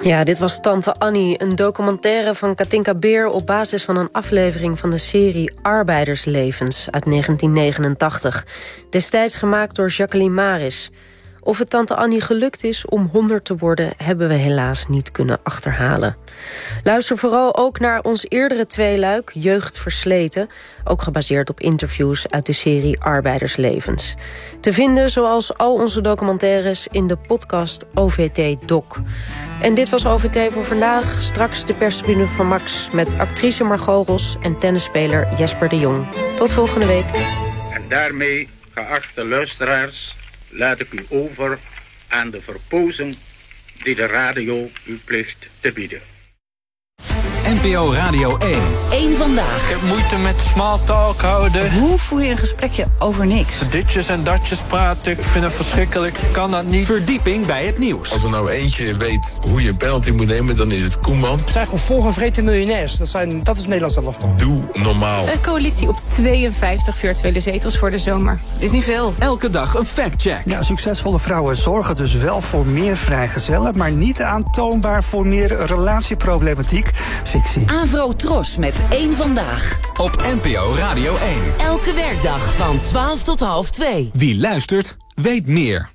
Ja, dit was Tante Annie, een documentaire van Katinka Beer op basis van een aflevering van de serie Arbeiderslevens uit 1989. Destijds gemaakt door Jacqueline Maris. Of het Tante Annie gelukt is om 100 te worden, hebben we helaas niet kunnen achterhalen. Luister vooral ook naar ons eerdere tweeluik, Jeugd Versleten, ook gebaseerd op interviews uit de serie Arbeiderslevens. Te vinden, zoals al onze documentaires, in de podcast OVT Doc. En dit was OVT voor vandaag. Straks de perstribune van Max met actrice Margot Ros en tennisspeler Jesper de Jong. Tot volgende week. En daarmee, geachte luisteraars, laat ik u over aan de verpozing die de radio u plicht te bieden. NPO Radio 1. Eén vandaag. Ik heb moeite met small talk houden. Hoe voer je een gesprekje over niks? Ditjes en datjes praten, ik vind het verschrikkelijk. Ik kan dat niet. Verdieping bij het nieuws. Als er nou eentje weet hoe je een penalty moet nemen, dan is het Koeman. Het zijn gewoon volgevreten miljonairs. Dat is Nederlands elftal. Doe normaal. Een coalitie op 52 virtuele zetels voor de zomer. Is niet veel. Elke dag een factcheck. Ja, succesvolle vrouwen zorgen dus wel voor meer vrijgezellen, maar niet aantoonbaar voor meer relatieproblematiek. Fictie. Avro Tros met Eén vandaag. Op NPO Radio 1. Elke werkdag van 12 tot half 2. Wie luistert, weet meer.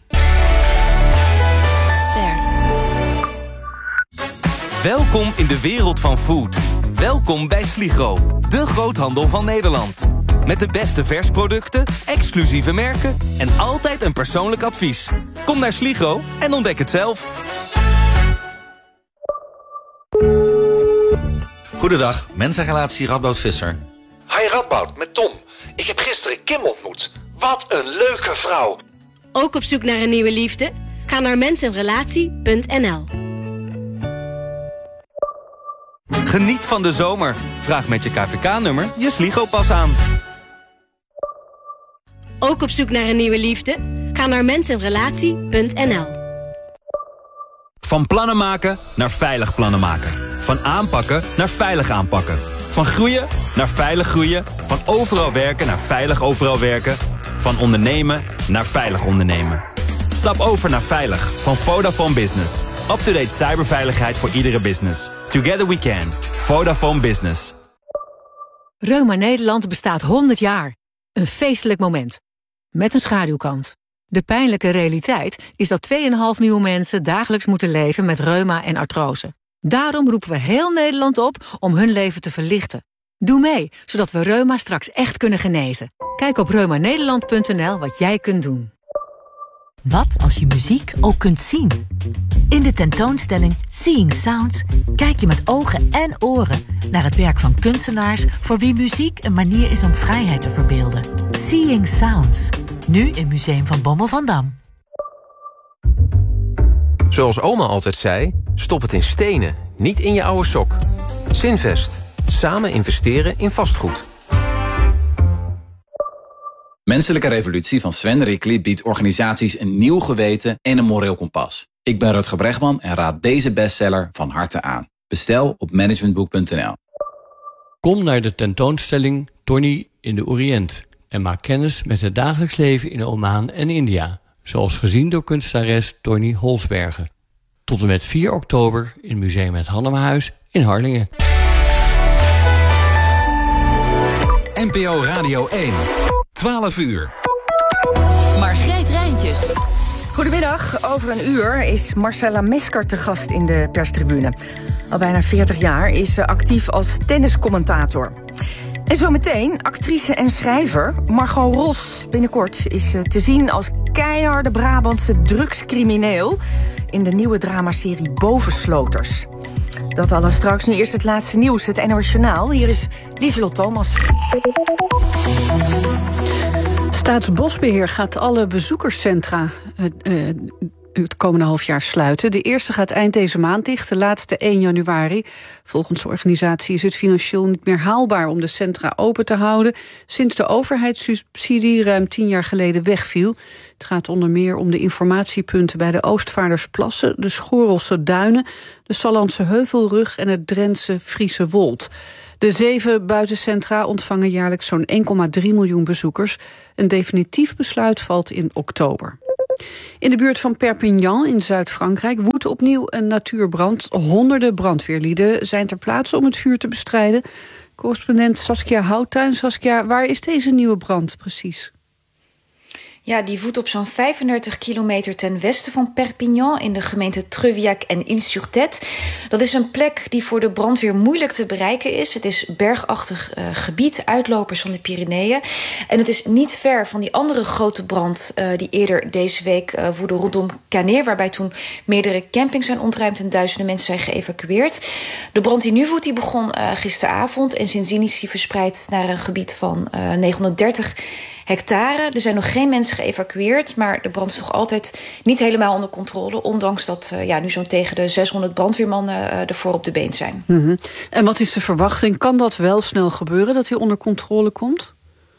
Ster. Welkom in de wereld van food. Welkom bij Sligro, de groothandel van Nederland. Met de beste versproducten, exclusieve merken en altijd een persoonlijk advies. Kom naar Sligro en ontdek het zelf. Goedendag, mensenrelatie Radboud Visser. Hi Radboud, met Tom. Ik heb gisteren Kim ontmoet. Wat een leuke vrouw. Ook op zoek naar een nieuwe liefde? Ga naar mensenrelatie.nl. Geniet van de zomer. Vraag met je KVK-nummer je Sligo-pas aan. Ook op zoek naar een nieuwe liefde? Ga naar mensenrelatie.nl. Van plannen maken naar veilig plannen maken. Van aanpakken naar veilig aanpakken. Van groeien naar veilig groeien. Van overal werken naar veilig overal werken. Van ondernemen naar veilig ondernemen. Stap over naar veilig van Vodafone Business. Up-to-date cyberveiligheid voor iedere business. Together we can. Vodafone Business. Reuma Nederland bestaat 100 jaar. Een feestelijk moment. Met een schaduwkant. De pijnlijke realiteit is dat 2,5 miljoen mensen dagelijks moeten leven met reuma en artrose. Daarom roepen we heel Nederland op om hun leven te verlichten. Doe mee, zodat we reuma straks echt kunnen genezen. Kijk op reumanederland.nl wat jij kunt doen. Wat als je muziek ook kunt zien? In de tentoonstelling Seeing Sounds kijk je met ogen en oren naar het werk van kunstenaars voor wie muziek een manier is om vrijheid te verbeelden. Seeing Sounds, nu in Museum van Bommel van Dam. Zoals oma altijd zei, stop het in stenen, niet in je oude sok. Zinvest. Samen investeren in vastgoed. Menselijke Revolutie van Sven Rickly biedt organisaties een nieuw geweten en een moreel kompas. Ik ben Rutger Bregman en raad deze bestseller van harte aan. Bestel op managementboek.nl. Kom naar de tentoonstelling Tony in de Oriënt en maak kennis met het dagelijks leven in Oman en India, zoals gezien door kunstenares Tony Holsbergen. Tot en met 4 oktober in Museum het Hannemahuis in Harlingen. NPO Radio 1. 12 uur. Margreet Rijntjes. Goedemiddag. Over een uur is Marcella Mesker te gast in de perstribune. Al bijna 40 jaar is ze actief als tenniscommentator. En zometeen actrice en schrijver Margot Ros. Binnenkort is ze te zien als keiharde Brabantse drugscrimineel in de nieuwe dramaserie Bovensloters. Dat alles straks. Nu eerst het laatste nieuws, het NOS Journaal. Hier is Lieselot Thomas. Staatsbosbeheer gaat alle bezoekerscentra het komende half jaar sluiten. De eerste gaat eind deze maand dicht, de laatste 1 januari. Volgens de organisatie is het financieel niet meer haalbaar om de centra open te houden, sinds de overheidssubsidie ruim 10 jaar geleden wegviel. Het gaat onder meer om de informatiepunten bij de Oostvaardersplassen, de Schorelse Duinen, de Sallandse Heuvelrug en het Drentse Friese Wold. De 7 buitencentra ontvangen jaarlijks zo'n 1,3 miljoen bezoekers. Een definitief besluit valt in oktober. In de buurt van Perpignan in Zuid-Frankrijk woedt opnieuw een natuurbrand. Honderden brandweerlieden zijn ter plaatse om het vuur te bestrijden. Correspondent Saskia Houttuin. Saskia, waar is deze nieuwe brand precies? Ja, die woedt op zo'n 35 kilometer ten westen van Perpignan in de gemeente Treuviac en Île-sur-Tête. Dat is een plek die voor de brandweer moeilijk te bereiken is. Het is bergachtig gebied, uitlopers van de Pyreneeën. En het is niet ver van die andere grote brand die eerder deze week woedde rondom Canet, waarbij toen meerdere campings zijn ontruimd en duizenden mensen zijn geëvacueerd. De brand die nu woedt, die begon gisteravond en sindsdien is die verspreid naar een gebied van 930 hectare. Er zijn nog geen mensen geëvacueerd, maar de brand is nog altijd niet helemaal onder controle, ondanks dat nu zo'n tegen de 600 brandweermannen ervoor op de been zijn. Mm-hmm. En wat is de verwachting? Kan dat wel snel gebeuren, dat hij onder controle komt?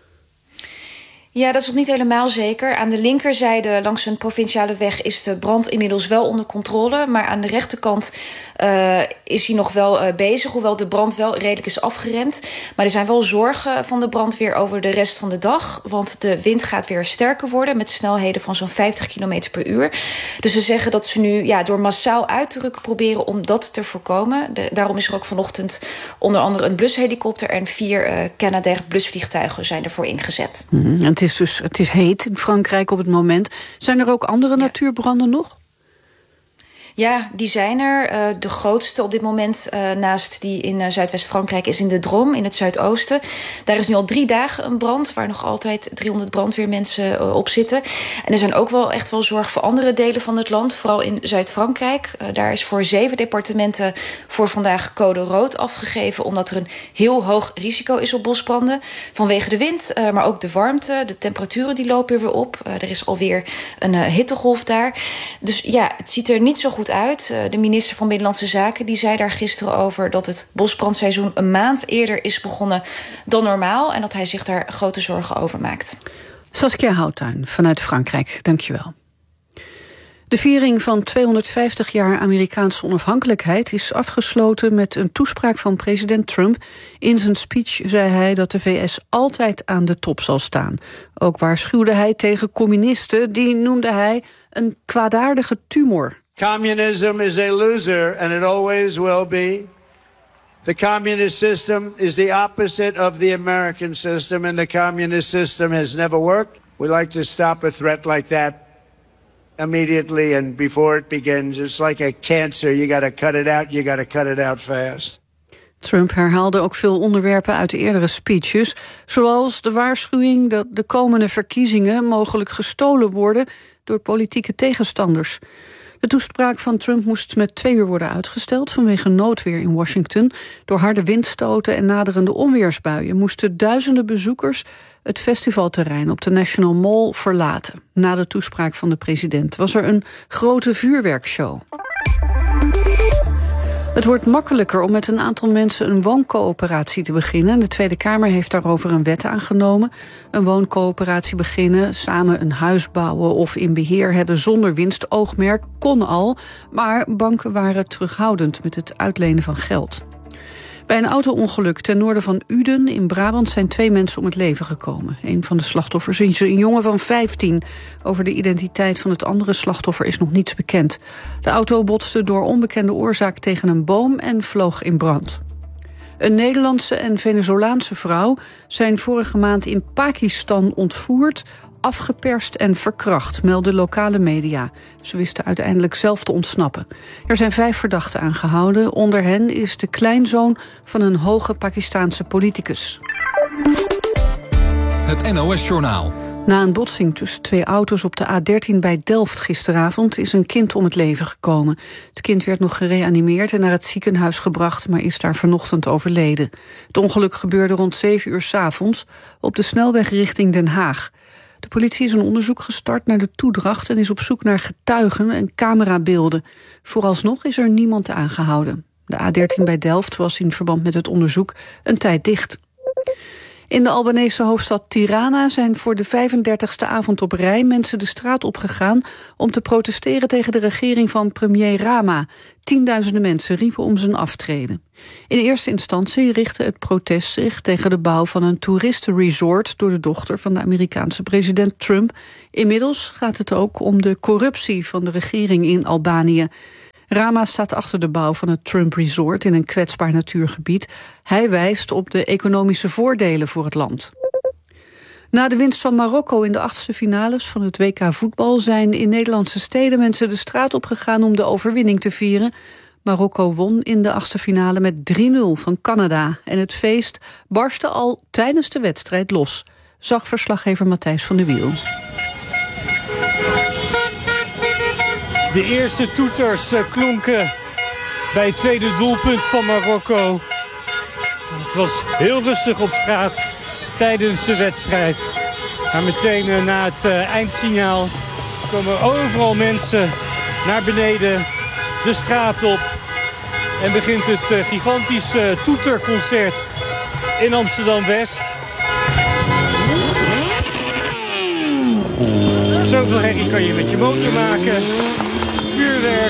Ja, dat is nog niet helemaal zeker. Aan de linkerzijde langs een provinciale weg is de brand inmiddels wel onder controle. Maar aan de rechterkant is hij nog wel bezig, hoewel de brand wel redelijk is afgeremd. Maar er zijn wel zorgen van de brandweer over de rest van de dag. Want de wind gaat weer sterker worden met snelheden van zo'n 50 km per uur. Dus ze zeggen dat ze nu door massaal uit te rukken proberen om dat te voorkomen. Daarom is er ook vanochtend onder andere een blushelikopter en 4 Canadair blusvliegtuigen zijn ervoor ingezet. Mm-hmm. Het is heet in Frankrijk op het moment. Zijn er ook andere natuurbranden nog? Ja, die zijn er. De grootste op dit moment naast die in Zuidwest-Frankrijk is in de Drôme, in het zuidoosten. Daar is nu al 3 dagen een brand waar nog altijd 300 brandweermensen op zitten. En er zijn ook wel echt wel zorg voor andere delen van het land, vooral in Zuid-Frankrijk. Daar is voor 7 departementen voor vandaag code rood afgegeven, omdat er een heel hoog risico is op bosbranden. Vanwege de wind, maar ook de warmte, de temperaturen die lopen weer op. Er is alweer een hittegolf daar. Dus ja, het ziet er niet zo goed uit. De minister van Binnenlandse Zaken die zei daar gisteren over dat het bosbrandseizoen een maand eerder is begonnen dan normaal en dat hij zich daar grote zorgen over maakt. Saskia Houttuin vanuit Frankrijk, dankjewel. De viering van 250 jaar Amerikaanse onafhankelijkheid is afgesloten met een toespraak van president Trump. In zijn speech zei hij dat de VS altijd aan de top zal staan. Ook waarschuwde hij tegen communisten, die noemde hij een kwaadaardige tumor. Communism is a loser and it always will be. The communist system is the opposite of the American system and the communist system has never worked. We like to stop a threat like that immediately and before it begins. It's like a cancer. You got to cut it out. You got to cut it out fast. Trump herhaalde ook veel onderwerpen uit de eerdere speeches, zoals de waarschuwing dat de komende verkiezingen mogelijk gestolen worden door politieke tegenstanders. De toespraak van Trump moest met 2 uur worden uitgesteld vanwege noodweer in Washington. Door harde windstoten en naderende onweersbuien moesten duizenden bezoekers het festivalterrein op de National Mall verlaten. Na de toespraak van de president was er een grote vuurwerkshow. Het wordt makkelijker om met een aantal mensen een wooncoöperatie te beginnen. De Tweede Kamer heeft daarover een wet aangenomen. Een wooncoöperatie beginnen, samen een huis bouwen of in beheer hebben zonder winstoogmerk kon al, maar banken waren terughoudend met het uitlenen van geld. Bij een auto-ongeluk ten noorden van Uden in Brabant zijn 2 mensen om het leven gekomen. Een van de slachtoffers is een jongen van 15. Over de identiteit van het andere slachtoffer is nog niets bekend. De auto botste door onbekende oorzaak tegen een boom en vloog in brand. Een Nederlandse en Venezolaanse vrouw zijn vorige maand in Pakistan ontvoerd, afgeperst en verkracht, melden lokale media. Ze wisten uiteindelijk zelf te ontsnappen. Er zijn 5 verdachten aangehouden. Onder hen is de kleinzoon van een hoge Pakistaanse politicus. Het NOS-journaal. Na een botsing tussen 2 auto's op de A13 bij Delft gisteravond is een kind om het leven gekomen. Het kind werd nog gereanimeerd en naar het ziekenhuis gebracht, maar is daar vanochtend overleden. Het ongeluk gebeurde rond 7 uur 's avonds op de snelweg richting Den Haag. De politie is een onderzoek gestart naar de toedracht en is op zoek naar getuigen en camerabeelden. Vooralsnog is er niemand aangehouden. De A13 bij Delft was in verband met het onderzoek een tijd dicht. In de Albanese hoofdstad Tirana zijn voor de 35e avond op rij mensen de straat opgegaan om te protesteren tegen de regering van premier Rama. Tienduizenden mensen riepen om zijn aftreden. In eerste instantie richtte het protest zich tegen de bouw van een toeristenresort door de dochter van de Amerikaanse president Trump. Inmiddels gaat het ook om de corruptie van de regering in Albanië. Rama staat achter de bouw van het Trump Resort in een kwetsbaar natuurgebied. Hij wijst op de economische voordelen voor het land. Na de winst van Marokko in de 8e finales van het WK voetbal zijn in Nederlandse steden mensen de straat opgegaan om de overwinning te vieren. Marokko won in de 8e finale met 3-0 van Canada. En het feest barstte al tijdens de wedstrijd los, zag verslaggever Matthijs van der Wiel. De eerste toeters klonken bij het tweede doelpunt van Marokko. Het was heel rustig op straat tijdens de wedstrijd. Maar meteen na het eindsignaal komen overal mensen naar beneden de straat op. En begint het gigantische toeterconcert in Amsterdam-West. Zoveel herrie kan je met je motor maken. Vuurwerk.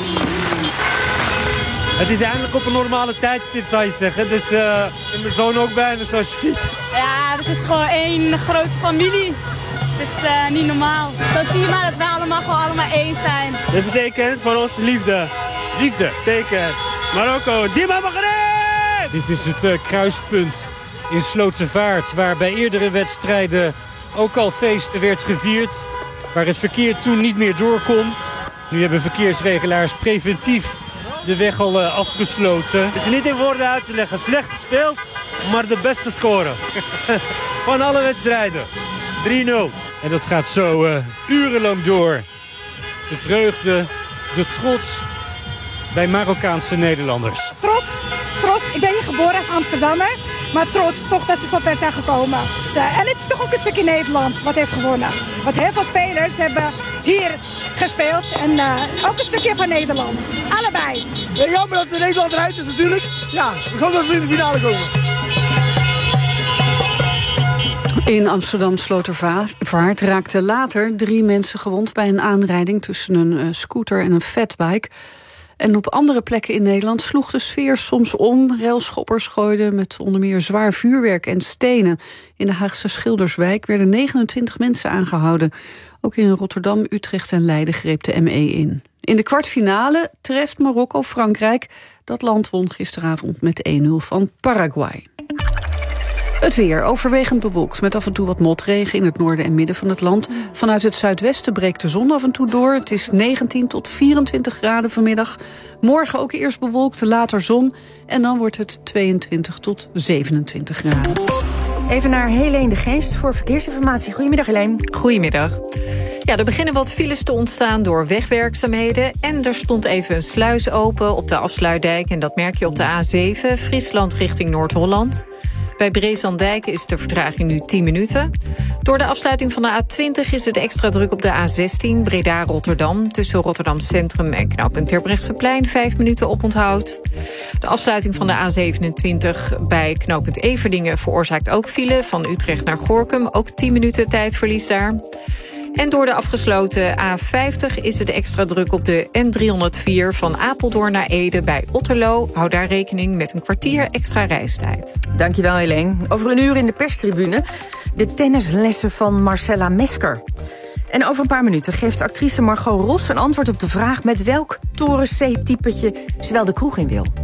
Het is eindelijk op een normale tijdstip, zou je zeggen. Dus en mijn zoon ook bijna, zoals je ziet. Ja, het is gewoon één grote familie. Het is niet normaal. Zo zie je maar dat wij allemaal één zijn. Dit betekent voor ons liefde. Liefde. Zeker. Marokko, Dima Maghreb! Dit is het kruispunt in Slotervaart, waar bij eerdere wedstrijden ook al feesten werd gevierd. Waar het verkeer toen niet meer door kon. Nu hebben verkeersregelaars preventief de weg al afgesloten. Het is niet in woorden uit te leggen. Slecht gespeeld, maar de beste scoren. Van alle wedstrijden. 3-0. En dat gaat zo urenlang door. De vreugde, de trots bij Marokkaanse Nederlanders. Trots. Ik ben hier geboren als Amsterdammer. Maar trots toch dat ze zo ver zijn gekomen. En het is toch ook een stukje Nederland wat heeft gewonnen. Want heel veel spelers hebben hier gespeeld. En ook een stukje van Nederland. Allebei. Ja, jammer dat Nederland eruit is natuurlijk. Ja, we gaan dat we in de finale komen. In Amsterdam Slotervaart raakten later 3 mensen gewond bij een aanrijding tussen een scooter en een fatbike. En op andere plekken in Nederland sloeg de sfeer soms om. Railschoppers gooiden met onder meer zwaar vuurwerk en stenen. In de Haagse Schilderswijk werden 29 mensen aangehouden. Ook in Rotterdam, Utrecht en Leiden greep de ME in. In de kwartfinale treft Marokko Frankrijk. Dat land won gisteravond met 1-0 van Paraguay. Het weer overwegend bewolkt met af en toe wat motregen in het noorden en midden van het land. Vanuit het zuidwesten breekt de zon af en toe door. Het is 19 tot 24 graden vanmiddag. Morgen ook eerst bewolkt, later zon. En dan wordt het 22 tot 27 graden. Even naar Helene de Geest voor verkeersinformatie. Goedemiddag, Helene. Goedemiddag. Ja, er beginnen wat files te ontstaan door wegwerkzaamheden. En er stond even een sluis open op de Afsluitdijk. En dat merk je op de A7, Friesland richting Noord-Holland. Bij Brezandijk is de vertraging nu 10 minuten. Door de afsluiting van de A20 is het extra druk op de A16 Breda-Rotterdam. Tussen Rotterdam Centrum en knooppunt Terbrechtseplein 5 minuten oponthoud. De afsluiting van de A27 bij knooppunt Everdingen veroorzaakt ook file. Van Utrecht naar Gorinchem, ook 10 minuten tijdverlies daar. En door de afgesloten A50 is het extra druk op de N304 van Apeldoorn naar Ede bij Otterlo. Hou daar rekening met een kwartier extra reistijd. Dankjewel, Helene. Over een uur in de perstribune de tennislessen van Marcella Mesker. En over een paar minuten geeft actrice Margot Ros een antwoord op de vraag met welk Toren C-typetje ze wel de kroeg in wil.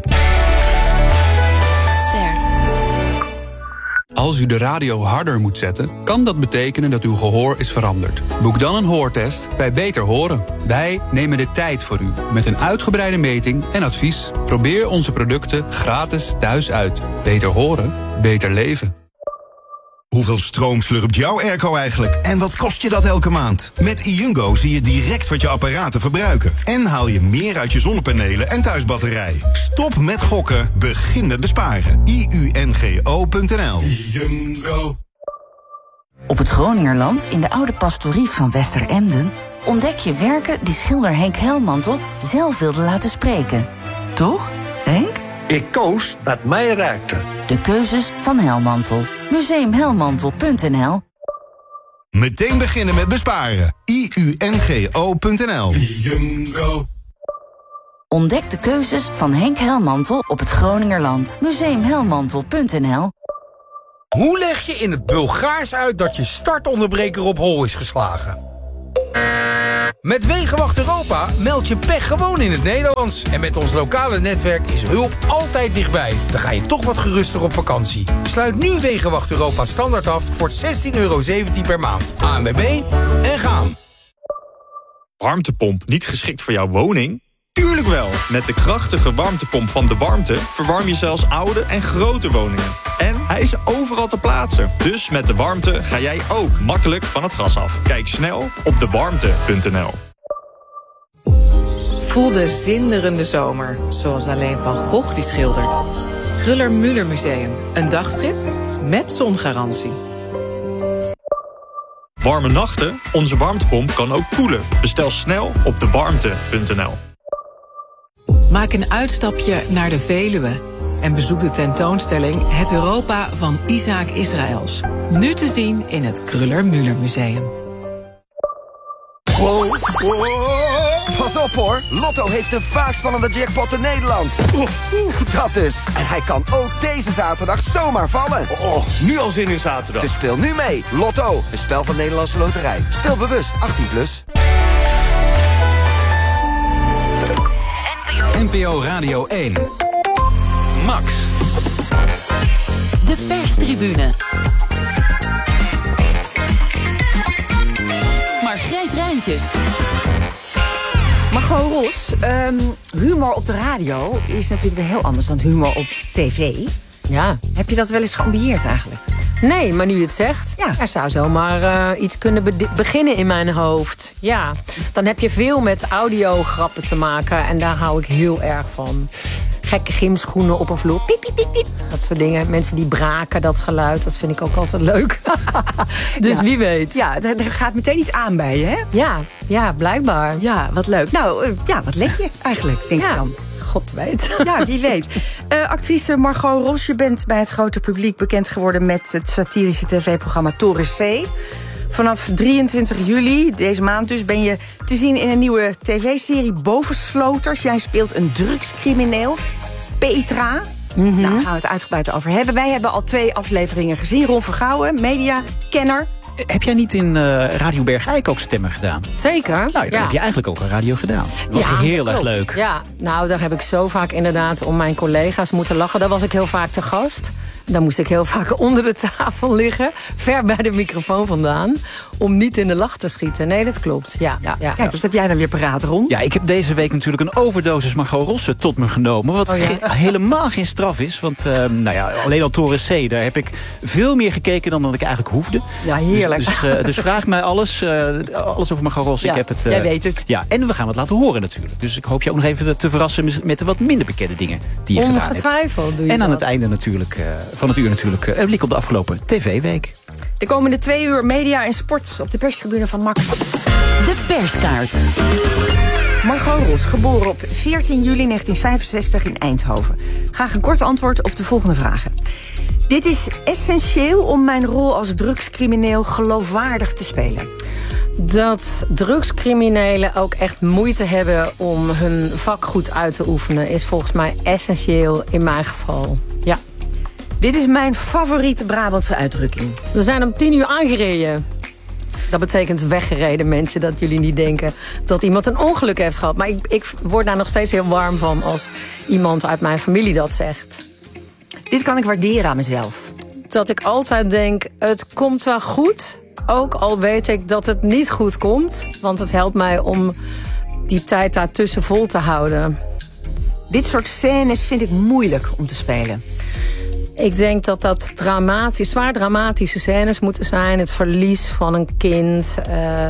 Als u de radio harder moet zetten, kan dat betekenen dat uw gehoor is veranderd. Boek dan een hoortest bij Beter Horen. Wij nemen de tijd voor u met een uitgebreide meting en advies. Probeer onze producten gratis thuis uit. Beter horen, beter leven. Hoeveel stroom slurpt jouw airco eigenlijk? En wat kost je dat elke maand? Met iUngo zie je direct wat je apparaten verbruiken. En haal je meer uit je zonnepanelen en thuisbatterij. Stop met gokken, begin met besparen. iungo.nl. iUngo. Op het Groningerland, in de oude pastorie van Westeremden, ontdek je werken die schilder Henk Helmantel zelf wilde laten spreken. Toch, Henk? Ik koos wat mij raakte. De keuzes van Helmantel. Museumhelmantel.nl. Meteen beginnen met besparen. IUNGO.nl. Ontdek de keuzes van Henk Helmantel op het Groningerland. Museumhelmantel.nl. Hoe leg je in het Bulgaars uit dat je startonderbreker op hol is geslagen? Met Wegenwacht Europa meld je pech gewoon in het Nederlands. En met ons lokale netwerk is hulp altijd dichtbij. Dan ga je toch wat geruster op vakantie. Sluit nu Wegenwacht Europa standaard af voor €16,17 per maand. ANWB en gaan. Warmtepomp niet geschikt voor jouw woning? Tuurlijk wel! Met de krachtige warmtepomp van De Warmte verwarm je zelfs oude en grote woningen. En hij is overal te plaatsen. Dus met De Warmte ga jij ook makkelijk van het gas af. Kijk snel op dewarmte.nl. Voel de zinderende zomer, zoals alleen Van Gogh die schildert. Kruller-Müller Museum, een dagtrip met zongarantie. Warme nachten? Onze warmtepomp kan ook koelen. Bestel snel op dewarmte.nl. Maak een uitstapje naar de Veluwe en bezoek de tentoonstelling Het Europa van Isaac Israëls. Nu te zien in het Kruller-Müller Museum. Wow. Pas op hoor, Lotto heeft de vaakst spannende jackpot in Nederland. Dat dus. En hij kan ook deze zaterdag zomaar vallen. Nu al zin in zaterdag. Dus speel nu mee. Lotto, een spel van Nederlandse Loterij. Speel bewust, 18+. NPO Radio 1. Max. De perstribune. Margreet Rijntjes. Margot Ros, humor op de radio is natuurlijk weer heel anders dan humor op tv. Ja. Heb je dat wel eens geambieerd eigenlijk? Nee, maar nu je het zegt, er zou zomaar iets kunnen beginnen in mijn hoofd. Ja, dan heb je veel met audiograppen te maken en daar hou ik heel erg van. Gekke gymschoenen op een vloer, piep, piep, piep, piep. Dat soort dingen. Mensen die braken, dat geluid, dat vind ik ook altijd leuk. Dus wie weet. Ja, er gaat meteen iets aan bij je, hè? Ja, blijkbaar. Ja, wat leuk. Nou, wat leg je eigenlijk, denk ik dan? God weet. Ja, wie weet. Actrice Margot Ros, je bent bij het grote publiek bekend geworden met het satirische tv-programma Torres C. Vanaf 23 juli, deze maand dus, ben je te zien in een nieuwe tv-serie Bovensloters. Jij speelt een drugscrimineel, Petra. Nou, daar gaan we het uitgebreid over hebben. Wij hebben al 2 afleveringen gezien. Ron Vergouwen, mediakenner. Heb jij niet in Radio Bergijk ook stemmen gedaan? Zeker. Nou, dat heb je eigenlijk ook een radio gedaan. Dat was heel erg leuk. Ja, nou, daar heb ik zo vaak inderdaad om mijn collega's moeten lachen. Daar was ik heel vaak te gast. Dan moest ik heel vaak onder de tafel liggen, ver bij de microfoon vandaan, om niet in de lach te schieten. Nee, dat klopt. Ja. Kijk, dat heb jij dan weer paraat, Ron. Ja, ik heb deze week natuurlijk een overdosis Margot Rossen tot me genomen. Wat helemaal geen straf is. Want alleen al Torres C, daar heb ik veel meer gekeken dan dat ik eigenlijk hoefde. Ja, heerlijk. Dus vraag mij alles over Margot Rossen. Ja, ik heb het, jij weet het. Ja, en we gaan het laten horen natuurlijk. Dus ik hoop je ook nog even te verrassen met de wat minder bekende dingen die je gedaan hebt. Ongetwijfeld doe je en aan dat. het einde natuurlijk van het uur natuurlijk een blik op de afgelopen tv-week. De komende 2 uur media en sport op de perstribune van Max. De perskaart. Margot Ros, geboren op 14 juli 1965 in Eindhoven. Graag een kort antwoord op de volgende vragen. Dit is essentieel om mijn rol als drugscrimineel geloofwaardig te spelen. Dat drugscriminelen ook echt moeite hebben om hun vak goed uit te oefenen is volgens mij essentieel in mijn geval. Ja. Dit is mijn favoriete Brabantse uitdrukking. We zijn om 10 uur aangereden. Dat betekent weggereden, mensen, dat jullie niet denken dat iemand een ongeluk heeft gehad. Maar ik word daar nog steeds heel warm van als iemand uit mijn familie dat zegt. Dit kan ik waarderen aan mezelf. Dat ik altijd denk, het komt wel goed. Ook al weet ik dat het niet goed komt. Want het helpt mij om die tijd daartussen vol te houden. Dit soort scènes vind ik moeilijk om te spelen. Ik denk dat dat zwaar dramatische scènes moeten zijn. Het verlies van een kind.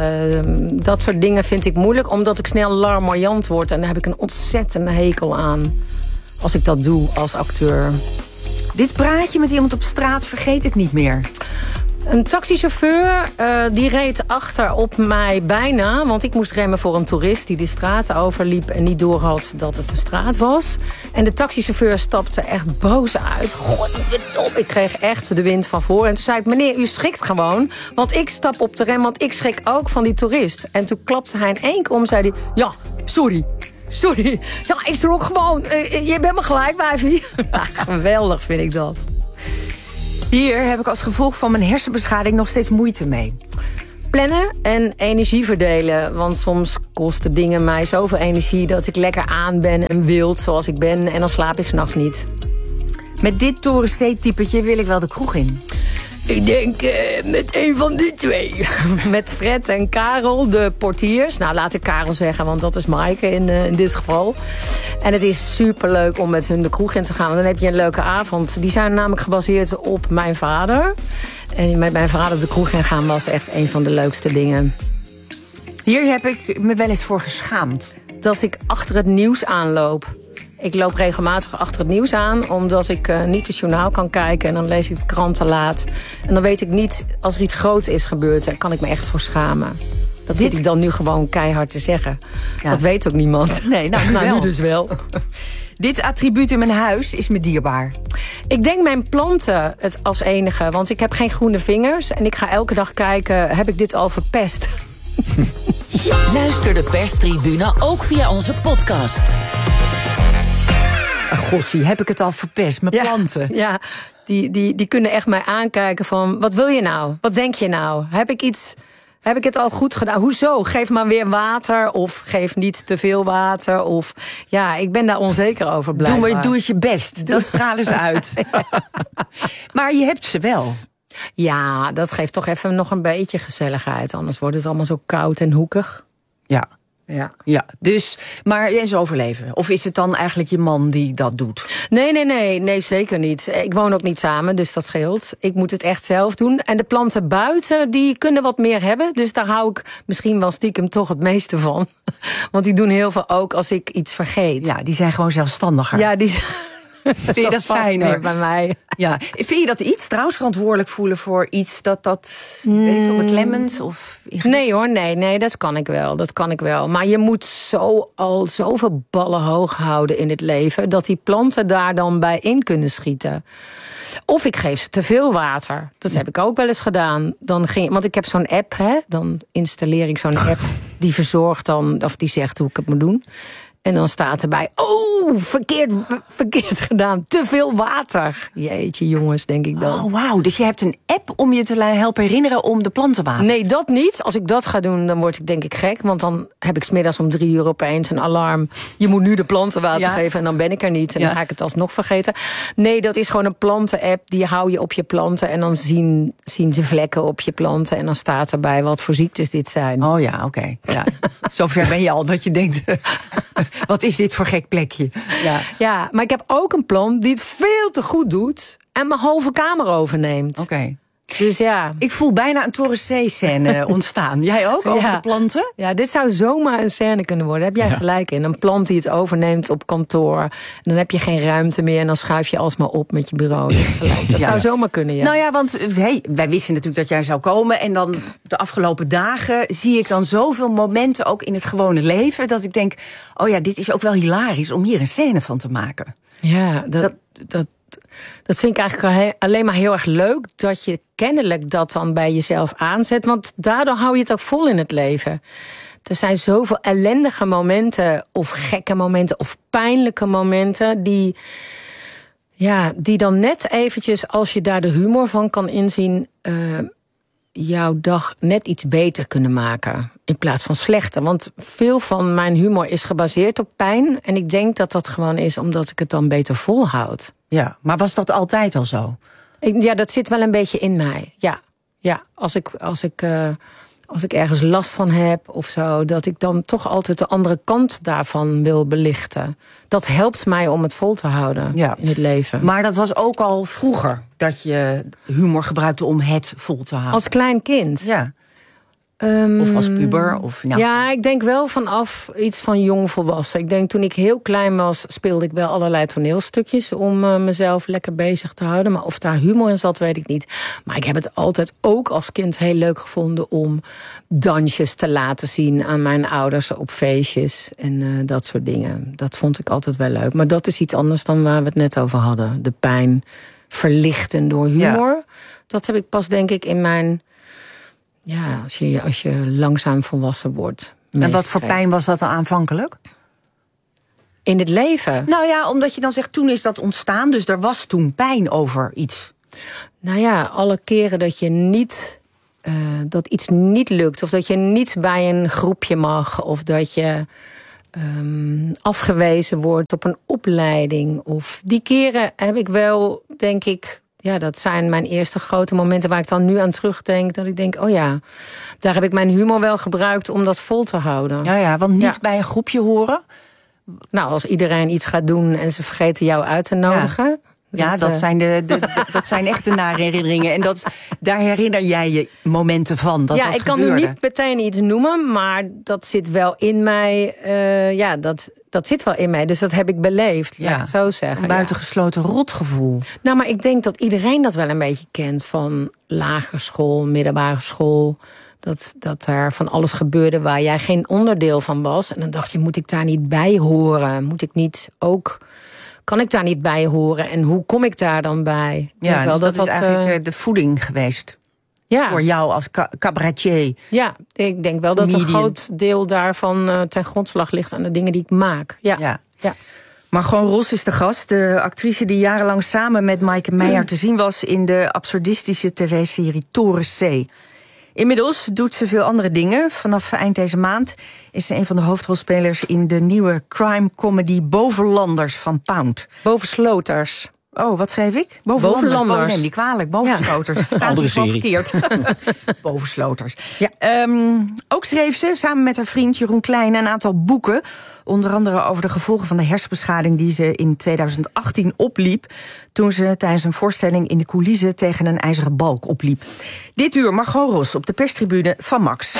Dat soort dingen vind ik moeilijk. Omdat ik snel larmoyant word. En daar heb ik een ontzettende hekel aan. Als ik dat doe als acteur. Dit praatje met iemand op straat vergeet ik niet meer. Een taxichauffeur die reed achter op mij bijna. Want ik moest remmen voor een toerist die de straat overliep en niet doorhad dat het de straat was. En de taxichauffeur stapte echt boos uit. Godverdomme, ik kreeg echt de wind van voor. En toen zei ik, meneer, u schrikt gewoon. Want ik stap op de rem, want ik schrik ook van die toerist. En toen klapte hij in één keer om, zei hij, ja, sorry. Ja, ik schrok gewoon. Je bent me gelijk, wijfie. Geweldig vind ik dat. Hier heb ik als gevolg van mijn hersenbeschadiging nog steeds moeite mee. Plannen en energie verdelen. Want soms kosten dingen mij zoveel energie dat ik lekker aan ben en wild zoals ik ben. En dan slaap ik 's nachts niet. Met dit Toren C-typetje wil ik wel de kroeg in. Ik denk met een van die twee. Met Fred en Karel, de portiers. Nou, laat ik Karel zeggen, want dat is Maaike in dit geval. En het is superleuk om met hun de kroeg in te gaan. Want dan heb je een leuke avond. Die zijn namelijk gebaseerd op mijn vader. En met mijn vader de kroeg in gaan was echt een van de leukste dingen. Hier heb ik me wel eens voor geschaamd. Dat ik achter het nieuws aanloop. Ik loop regelmatig achter het nieuws aan, omdat ik niet het journaal kan kijken. En dan lees ik de krant te laat. En dan weet ik niet, als er iets groots is gebeurd, daar kan ik me echt voor schamen. Dat zit ik dan nu gewoon keihard te zeggen. Ja. Dat weet ook niemand. Nee, nou nu dus wel. Dit attribuut in mijn huis is me dierbaar. Ik denk mijn planten het als enige, want ik heb geen groene vingers. En ik ga elke dag kijken, heb ik dit al verpest? Luister de perstribune ook via onze podcast. Gossie, heb ik het al verpest? Mijn planten. Ja, die kunnen echt mij aankijken van, wat wil je nou? Wat denk je nou? Heb ik het al goed gedaan? Hoezo? Geef maar weer water of geef niet te veel water. Of ja, ik ben daar onzeker over blijkbaar. Doe eens je best. Dan stralen ze uit. Maar je hebt ze wel. Ja, dat geeft toch even nog een beetje gezelligheid. Anders wordt het allemaal zo koud en hoekig. Ja, dus, maar eens overleven. Of is het dan eigenlijk je man die dat doet? Nee, zeker niet. Ik woon ook niet samen, dus dat scheelt. Ik moet het echt zelf doen. En de planten buiten, die kunnen wat meer hebben. Dus daar hou ik misschien wel stiekem toch het meeste van. Want die doen heel veel ook als ik iets vergeet. Ja, die zijn gewoon zelfstandiger. Ja, die vind je dat fijner bij mij? Ja. Vind je dat iets trouwens verantwoordelijk voelen voor iets dat weet ik veel, beklemmend of Nee hoor, nee, dat kan ik wel. Maar je moet al zoveel ballen hoog houden in het leven dat die planten daar dan bij in kunnen schieten. Of ik geef ze te veel water. Dat heb ik ook wel eens gedaan. Want ik heb zo'n app, dan installeer ik zo'n app die verzorgt dan, of die zegt hoe ik het moet doen. En dan staat erbij, verkeerd gedaan, te veel water. Jeetje jongens, denk ik dan. Oh wauw, dus je hebt een app om je te helpen herinneren om de plant te wateren? Nee, dat niet. Als ik dat ga doen, dan word ik denk ik gek. Want dan heb ik 's middags om 3 uur opeens een alarm. Je moet nu de planten water geven en dan ben ik er niet. En dan ga ik het alsnog vergeten. Nee, dat is gewoon een planten-app. Die hou je op je planten en dan zien ze vlekken op je planten. En dan staat erbij wat voor ziektes dit zijn. Oh ja, oké. Ja. Zover ben je al dat je denkt, wat is dit voor gek plekje? Ja, maar ik heb ook een plant die het veel te goed doet en mijn halve kamer overneemt. Oké. Dus ja. Ik voel bijna een Toren C-scène ontstaan. Jij ook, over de planten? Ja, dit zou zomaar een scène kunnen worden. Daar heb jij gelijk in. Een plant die het overneemt op kantoor. En dan heb je geen ruimte meer en dan schuif je alsmaar op met je bureau. Dat zou zomaar kunnen, ja. Nou ja, want wij wisten natuurlijk dat jij zou komen. En dan de afgelopen dagen zie ik dan zoveel momenten ook in het gewone leven, dat ik denk, oh ja, dit is ook wel hilarisch om hier een scène van te maken. Ja, dat vind ik eigenlijk alleen maar heel erg leuk, dat je kennelijk dat dan bij jezelf aanzet. Want daardoor hou je het ook vol in het leven. Er zijn zoveel ellendige momenten, of gekke momenten, of pijnlijke momenten, die dan net eventjes, als je daar de humor van kan inzien, jouw dag net iets beter kunnen maken. In plaats van slechter. Want veel van mijn humor is gebaseerd op pijn. En ik denk dat dat gewoon is omdat ik het dan beter volhoud. Ja, maar was dat altijd al zo? Ja, dat zit wel een beetje in mij. Ja, als ik ergens last van heb of zo, dat ik dan toch altijd de andere kant daarvan wil belichten. Dat helpt mij om het vol te houden in het leven. Maar dat was ook al vroeger, dat je humor gebruikte om het vol te houden. Als klein kind? Ja. Of als puber? Ja, ik denk wel vanaf iets van jong volwassen. Ik denk toen ik heel klein was, speelde ik wel allerlei toneelstukjes om mezelf lekker bezig te houden. Maar of daar humor in zat, weet ik niet. Maar ik heb het altijd ook als kind heel leuk gevonden om dansjes te laten zien aan mijn ouders op feestjes en dat soort dingen. Dat vond ik altijd wel leuk. Maar dat is iets anders dan waar we het net over hadden. De pijn verlichten door humor. Ja. Dat heb ik pas denk ik in mijn... Ja, als je langzaam volwassen wordt. En wat voor pijn was dat dan aanvankelijk? In het leven? Nou ja, omdat je dan zegt, toen is dat ontstaan. Dus er was toen pijn over iets. Nou ja, alle keren dat je niet... dat iets niet lukt. Of dat je niet bij een groepje mag. Of dat je afgewezen wordt op een opleiding. Of die keren heb ik wel, denk ik... Ja, dat zijn mijn eerste grote momenten waar ik dan nu aan terugdenk. Dat ik denk, oh ja, daar heb ik mijn humor wel gebruikt om dat vol te houden. Ja, want niet bij een groepje horen? Nou, als iedereen iets gaat doen en ze vergeten jou uit te nodigen... Ja, dat zijn dat zijn echte nare herinneringen. En daar herinner jij je momenten van. Dat ik kan nu niet meteen iets noemen, maar dat zit wel in mij. Dat zit wel in mij, dus dat heb ik beleefd, laat ik het zo zeggen. Een buitengesloten rotgevoel. Nou, maar ik denk dat iedereen dat wel een beetje kent. Van lagere school, middelbare school. Dat er van alles gebeurde waar jij geen onderdeel van was. En dan dacht je, moet ik daar niet bij horen? Moet ik niet ook... Kan ik daar niet bij horen? En hoe kom ik daar dan bij? Ja, dus dat is eigenlijk de voeding geweest. Ja. Voor jou als cabaretier. Ja, ik denk wel dat een groot deel daarvan ten grondslag ligt aan de dingen die ik maak. Ja. Margot Ros is de gast, de actrice die jarenlang samen met Maaike Meijer te zien was in de absurdistische tv-serie Toren C. Inmiddels doet ze veel andere dingen. Vanaf eind deze maand is ze een van de hoofdrolspelers in de nieuwe crime-comedy Bovenlanders van Pound. Bovensloters. Oh, wat schreef ik? Bovenlanders. Oh, neem die kwalijk. Bovensloters. Het staat dus wel verkeerd. Bovensloters. Ja. Ook schreef ze samen met haar vriend Jeroen Kleine een aantal boeken. Onder andere over de gevolgen van de hersenbeschadiging die ze in 2018 opliep. Toen ze tijdens een voorstelling in de coulissen tegen een ijzeren balk opliep. Dit uur Margot Ros op de perstribune van Max.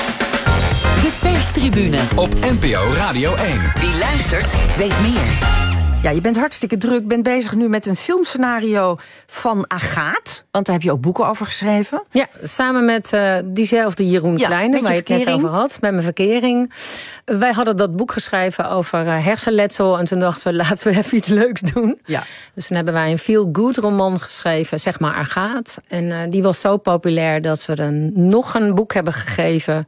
De perstribune op NPO Radio 1. Wie luistert, weet meer. Ja, je bent hartstikke druk. Bent bezig nu met een filmscenario van Agaat. Want daar heb je ook boeken over geschreven. Ja, samen met diezelfde Jeroen Kleine, waar je het net over had. Met mijn verkering. Wij hadden dat boek geschreven over hersenletsel. En toen dachten we, laten we even iets leuks doen. Ja. Dus toen hebben wij een feel-good roman geschreven, zeg maar Agaat. En die was zo populair dat we er nog een boek hebben gegeven.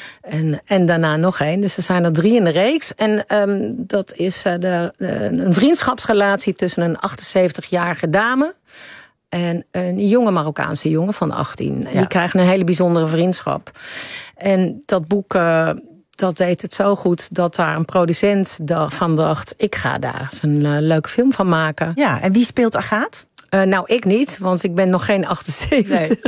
En daarna nog één. Dus er zijn er 3 in de reeks. En dat is een vriendschapsrelatie tussen een 78-jarige dame en een jonge Marokkaanse jongen van 18. En die krijgen een hele bijzondere vriendschap. En dat boek, dat deed het zo goed dat daar een producent van dacht, ik ga daar eens een leuke film van maken. Ja, en wie speelt Agaat? Nou, ik niet, want ik ben nog geen 78. Nee.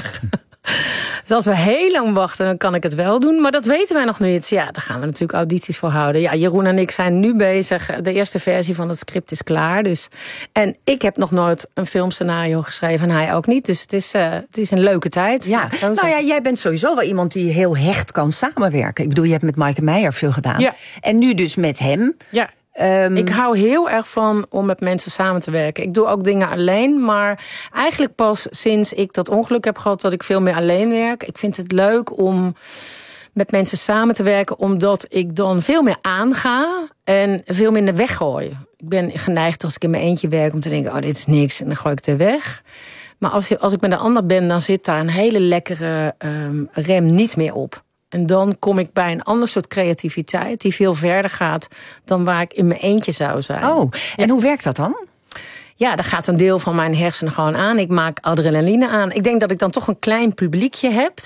Dus als we heel lang wachten, dan kan ik het wel doen. Maar dat weten wij nog niet. Ja, daar gaan we natuurlijk audities voor houden. Ja, Jeroen en ik zijn nu bezig. De eerste versie van het script is klaar. Dus. En ik heb nog nooit een filmscenario geschreven en hij ook niet. Dus het is een leuke tijd. Ja, nou ja, jij bent sowieso wel iemand die heel hecht kan samenwerken. Ik bedoel, je hebt met Maaike Meijer veel gedaan. Ja. En nu dus met hem. Ja. Ik hou heel erg van om met mensen samen te werken. Ik doe ook dingen alleen, maar eigenlijk pas sinds ik dat ongeluk heb gehad dat ik veel meer alleen werk. Ik vind het leuk om met mensen samen te werken, omdat ik dan veel meer aanga en veel minder weggooi. Ik ben geneigd als ik in mijn eentje werk om te denken, oh, dit is niks, en dan gooi ik het er weg. Maar als ik met een ander ben, dan zit daar een hele lekkere rem niet meer op. En dan kom ik bij een ander soort creativiteit die veel verder gaat dan waar ik in mijn eentje zou zijn. Oh, en hoe werkt dat dan? Ja, daar gaat een deel van mijn hersenen gewoon aan. Ik maak adrenaline aan. Ik denk dat ik dan toch een klein publiekje heb.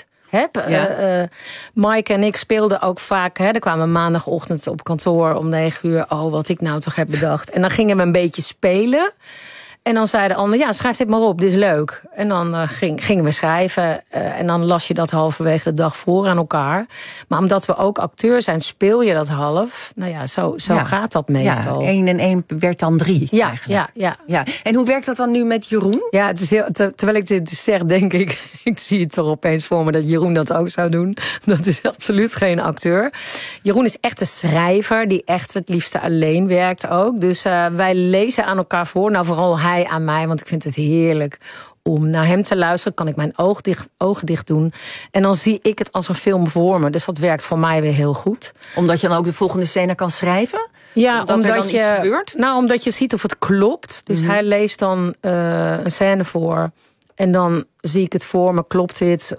Maaike en ik speelden ook vaak. Er kwamen maandagochtend op kantoor om 9 uur. Oh, wat ik nou toch heb bedacht. En dan gingen we een beetje spelen. En dan zei de ander, ja, schrijf dit maar op, dit is leuk. En dan gingen we schrijven. En dan las je dat halverwege de dag voor aan elkaar. Maar omdat we ook acteur zijn, speel je dat half. Nou ja, zo gaat dat meestal. Ja, 1 en 1 werd dan 3 eigenlijk. Ja. En hoe werkt dat dan nu met Jeroen? Ja, het is terwijl ik dit zeg, denk ik... ik zie het toch opeens voor me dat Jeroen dat ook zou doen. Dat is absoluut geen acteur. Jeroen is echt een schrijver die echt het liefste alleen werkt ook. Dus wij lezen aan elkaar voor. Nou, vooral hij aan mij, want ik vind het heerlijk om naar hem te luisteren. Kan ik mijn ogen dicht doen. En dan zie ik het als een film voor me. Dus dat werkt voor mij weer heel goed. Omdat je dan ook de volgende scène kan schrijven? Ja, omdat er dan iets gebeurt? Nou, omdat je ziet of het klopt. Dus hij leest dan een scène voor. En dan zie ik het voor me, klopt dit?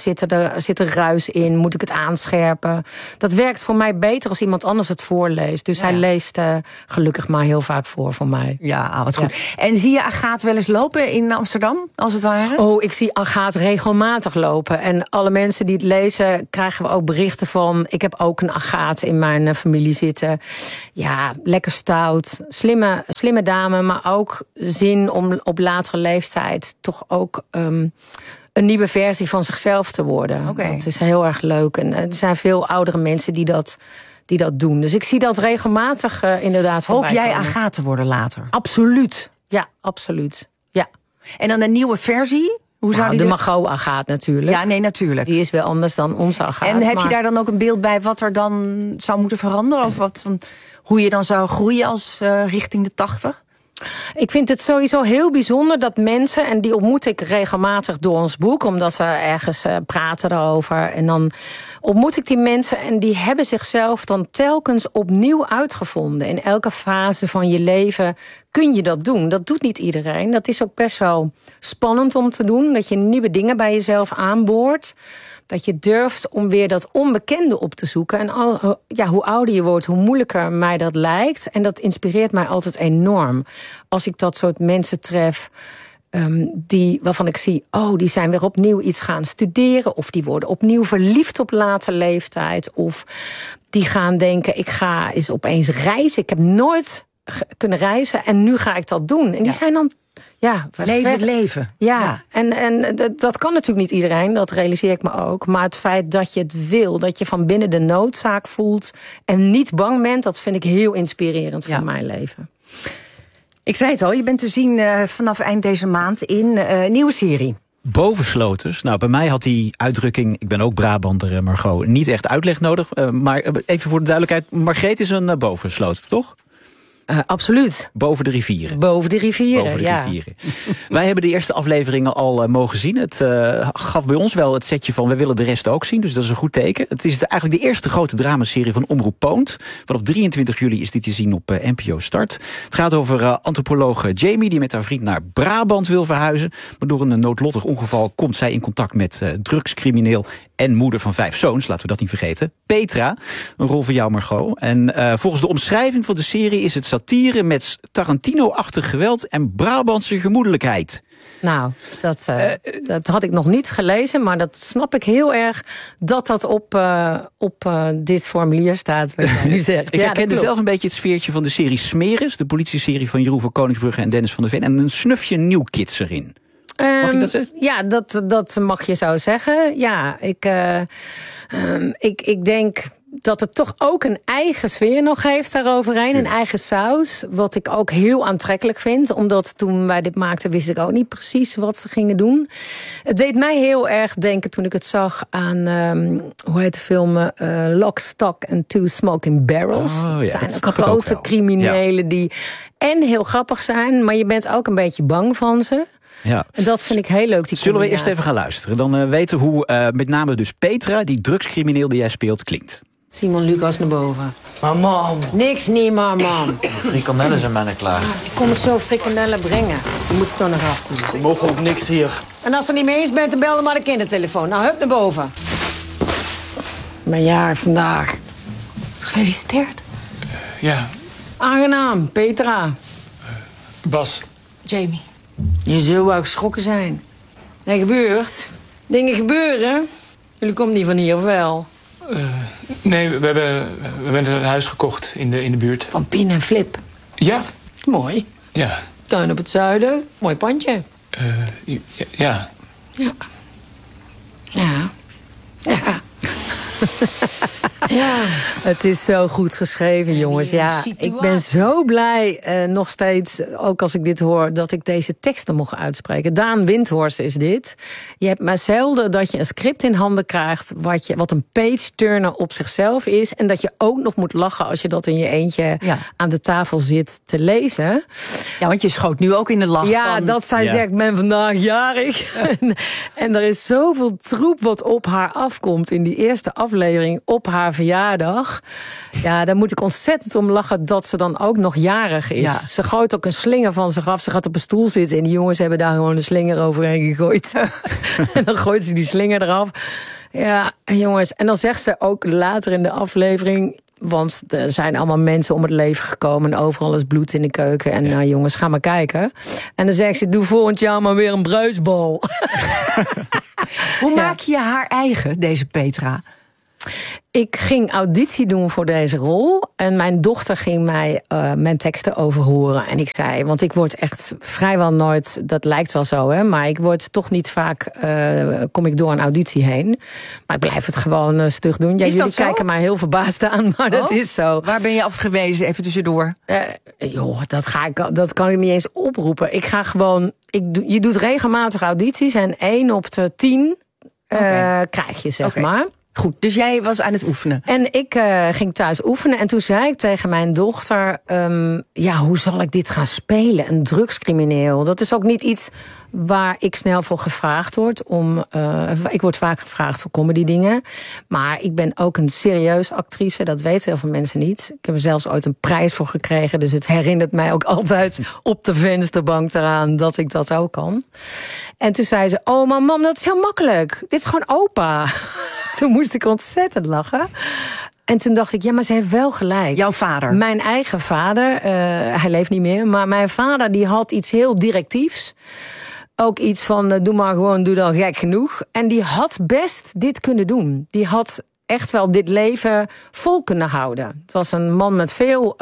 Zit er ruis in? Moet ik het aanscherpen? Dat werkt voor mij beter als iemand anders het voorleest. Dus hij leest gelukkig maar heel vaak voor mij. Ja, wat goed. Ja. En zie je Agathe wel eens lopen in Amsterdam, als het ware? Oh, ik zie Agathe regelmatig lopen. En alle mensen die het lezen, krijgen we ook berichten van... ik heb ook een Agathe in mijn familie zitten. Ja, lekker stout. Slimme dame, maar ook zin om op latere leeftijd... toch ook... een nieuwe versie van zichzelf te worden. Dat is heel erg leuk. En er zijn veel oudere mensen die dat doen. Dus ik zie dat regelmatig inderdaad voorbij komen. Hoop jij Agathe worden later? Absoluut. Ja, absoluut. Ja. En dan een nieuwe versie? Hoe zou die de Margot Agathe natuurlijk. Ja, nee, natuurlijk. Die is wel anders dan onze Agathe. En heb je daar dan ook een beeld bij wat er dan zou moeten veranderen? Of hoe je dan zou groeien als richting de 80? Ik vind het sowieso heel bijzonder dat mensen... en die ontmoet ik regelmatig door ons boek... omdat we ergens praten erover. En dan ontmoet ik die mensen... en die hebben zichzelf dan telkens opnieuw uitgevonden. In elke fase van je leven kun je dat doen. Dat doet niet iedereen. Dat is ook best wel spannend om te doen. Dat je nieuwe dingen bij jezelf aanboort. Dat je durft om weer dat onbekende op te zoeken. En hoe ouder je wordt, hoe moeilijker mij dat lijkt. En dat inspireert mij altijd enorm. Als ik dat soort mensen tref... waarvan ik zie, die zijn weer opnieuw iets gaan studeren... of die worden opnieuw verliefd op late leeftijd... of die gaan denken, ik ga eens opeens reizen. Ik heb nooit kunnen reizen en nu ga ik dat doen. En die zijn dan... Ja, leven het leven. Ja. En dat kan natuurlijk niet iedereen, dat realiseer ik me ook. Maar het feit dat je het wil, dat je van binnen de noodzaak voelt... en niet bang bent, dat vind ik heel inspirerend voor mijn leven. Ik zei het al, je bent te zien vanaf eind deze maand in een nieuwe serie. Bovensloters. Nou, bij mij had die uitdrukking, ik ben ook Brabander, Margot, niet echt uitleg nodig. Maar even voor de duidelijkheid, Margreet is een bovensloter, toch? Absoluut. Boven de rivieren. Boven de rivieren. Wij hebben de eerste afleveringen al mogen zien. Het gaf bij ons wel het setje van, we willen de rest ook zien. Dus dat is een goed teken. Het is eigenlijk de eerste grote dramaserie van Omroep Poont. Vanaf 23 juli is die te zien op NPO Start. Het gaat over antropoloog Jamie, die met haar vriend naar Brabant wil verhuizen. Maar door een noodlottig ongeval komt zij in contact met drugscrimineel en moeder van 5 zoons. Laten we dat niet vergeten. Petra, een rol voor jou, Margot. En volgens de omschrijving van de serie is het satire met Tarantino-achtig geweld en Brabantse gemoedelijkheid. Nou, dat had ik nog niet gelezen, maar dat snap ik heel erg dat op dit formulier staat, wat jij nu zegt. Ik herkende zelf een beetje het sfeertje van de serie Smeris, de politieserie van Jeroen van Koningsbrugge en Dennis van der Ven, en een snufje New Kids erin. Mag ik dat zeggen? Ja, dat mag je zo zeggen. Ja, ik denk dat het toch ook een eigen sfeer nog heeft daaroverheen. Een eigen saus, wat ik ook heel aantrekkelijk vind. Omdat toen wij dit maakten, wist ik ook niet precies wat ze gingen doen. Het deed mij heel erg denken toen ik het zag aan, hoe heet de film? Lock, Stock and Two Smoking Barrels. Oh, ja, zijn ook grote criminelen die en heel grappig zijn, maar je bent ook een beetje bang van ze. Ja. En dat vind ik heel leuk. Zullen we eerst even gaan luisteren? Dan weten hoe met name dus Petra, die drugscrimineel die jij speelt, klinkt. Simon Lucas naar boven. Maar mam. Niks niet, maar mam. Frikandellen zijn bijna klaar. Ik kom ik zo frikandellen brengen. Je moet het toch nog afdoen. We mogen ook niks hier. En als je er niet mee eens bent, dan bel dan maar de kindertelefoon. Nou, hup naar boven. Mijn jaar vandaag. Gefeliciteerd. Ja. Aangenaam, Petra. Bas. Jamie. Je zult wel geschrokken zijn. Nee, gebeurt. Dingen gebeuren. Jullie komen niet van hier, of wel? Nee, we hebben een huis gekocht in de buurt. Van Pien en Flip. Ja. Mooi. Ja. Tuin op het Zuiden, mooi pandje. Ja. Ja. Ja. Ja. Ja, het is zo goed geschreven, jongens. Ja, ik ben zo blij, nog steeds, ook als ik dit hoor, dat ik deze teksten mocht uitspreken. Daan Windhorst is dit. Je hebt maar zelden dat je een script in handen krijgt wat een page-turner op zichzelf is. En dat je ook nog moet lachen als je dat in je eentje aan de tafel zit te lezen. Ja, want je schoot nu ook in de lach van... dat zij zegt, ik ben vandaag jarig. En er is zoveel troep wat op haar afkomt in die eerste aflevering op haar verjaardag. Ja, daar moet ik ontzettend om lachen dat ze dan ook nog jarig is. Ja. Ze gooit ook een slinger van zich af. Ze gaat op een stoel zitten en die jongens hebben daar gewoon een slinger overheen gegooid. En dan gooit ze die slinger eraf. Ja, jongens. En dan zegt ze ook later in de aflevering... want er zijn allemaal mensen om het leven gekomen... en overal is bloed in de keuken. En nou jongens, ga maar kijken. En dan zegt ze, doe volgend jaar maar weer een bruisbal. Hoe maak je haar eigen, deze Petra? Ik ging auditie doen voor deze rol. En mijn dochter ging mij mijn teksten overhoren. En ik zei, want ik word echt vrijwel nooit... dat lijkt wel zo, hè, maar ik word toch niet vaak... kom ik door een auditie heen. Maar ik blijf het gewoon stug doen. Ja, jullie kijken mij heel verbaasd aan, maar dat is zo. Waar ben je afgewezen, even tussendoor? Joh, dat kan ik niet eens oproepen. Ik ga gewoon... je doet regelmatig audities en 1 op de 10 krijg je, zeg maar. Goed, dus jij was aan het oefenen. En ik ging thuis oefenen. En toen zei ik tegen mijn dochter... hoe zal ik dit gaan spelen? Een drugscrimineel. Dat is ook niet iets waar ik snel voor gevraagd word. Ik word vaak gevraagd voor comedy dingen. Maar ik ben ook een serieus actrice. Dat weten heel veel mensen niet. Ik heb er zelfs ooit een prijs voor gekregen. Dus het herinnert mij ook altijd op de vensterbank eraan... dat ik dat ook kan. En toen zei ze, oh maar mam, dat is heel makkelijk. Dit is gewoon opa. Toen moest ik ontzettend lachen. En toen dacht ik, ja, maar ze heeft wel gelijk. Jouw vader? Mijn eigen vader, hij leeft niet meer. Maar mijn vader die had iets heel directiefs. Ook iets van, doe maar gewoon, doe dan gek genoeg. En die had best dit kunnen doen. Die had echt wel dit leven vol kunnen houden. Het was een man met veel...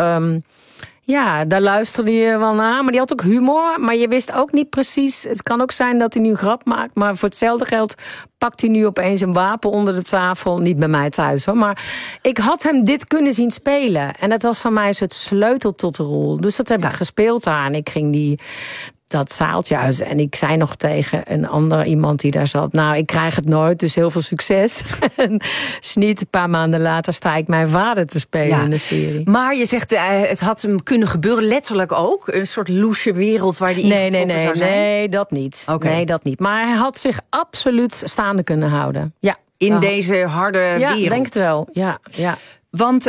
daar luisterde je wel naar. Maar die had ook humor. Maar je wist ook niet precies... Het kan ook zijn dat hij nu een grap maakt. Maar voor hetzelfde geld pakt hij nu opeens een wapen onder de tafel. Niet bij mij thuis, hoor. Maar ik had hem dit kunnen zien spelen. En dat was voor mij het sleutel tot de rol. Dus dat heb ik gespeeld daar. En ik ging dat zaaltje uit. En ik zei nog tegen een ander iemand die daar zat... nou, ik krijg het nooit, dus heel veel succes. En niet een paar maanden later sta ik mijn vader te spelen in de serie. Maar je zegt, het had hem kunnen gebeuren, letterlijk ook? Een soort loesje wereld waar die ingetrokken zou zijn? Nee, dat niet. Okay. Nee, dat niet. Maar hij had zich absoluut staande kunnen houden. Ja. In deze harde wereld? Ja, denk het wel. Ja. Want...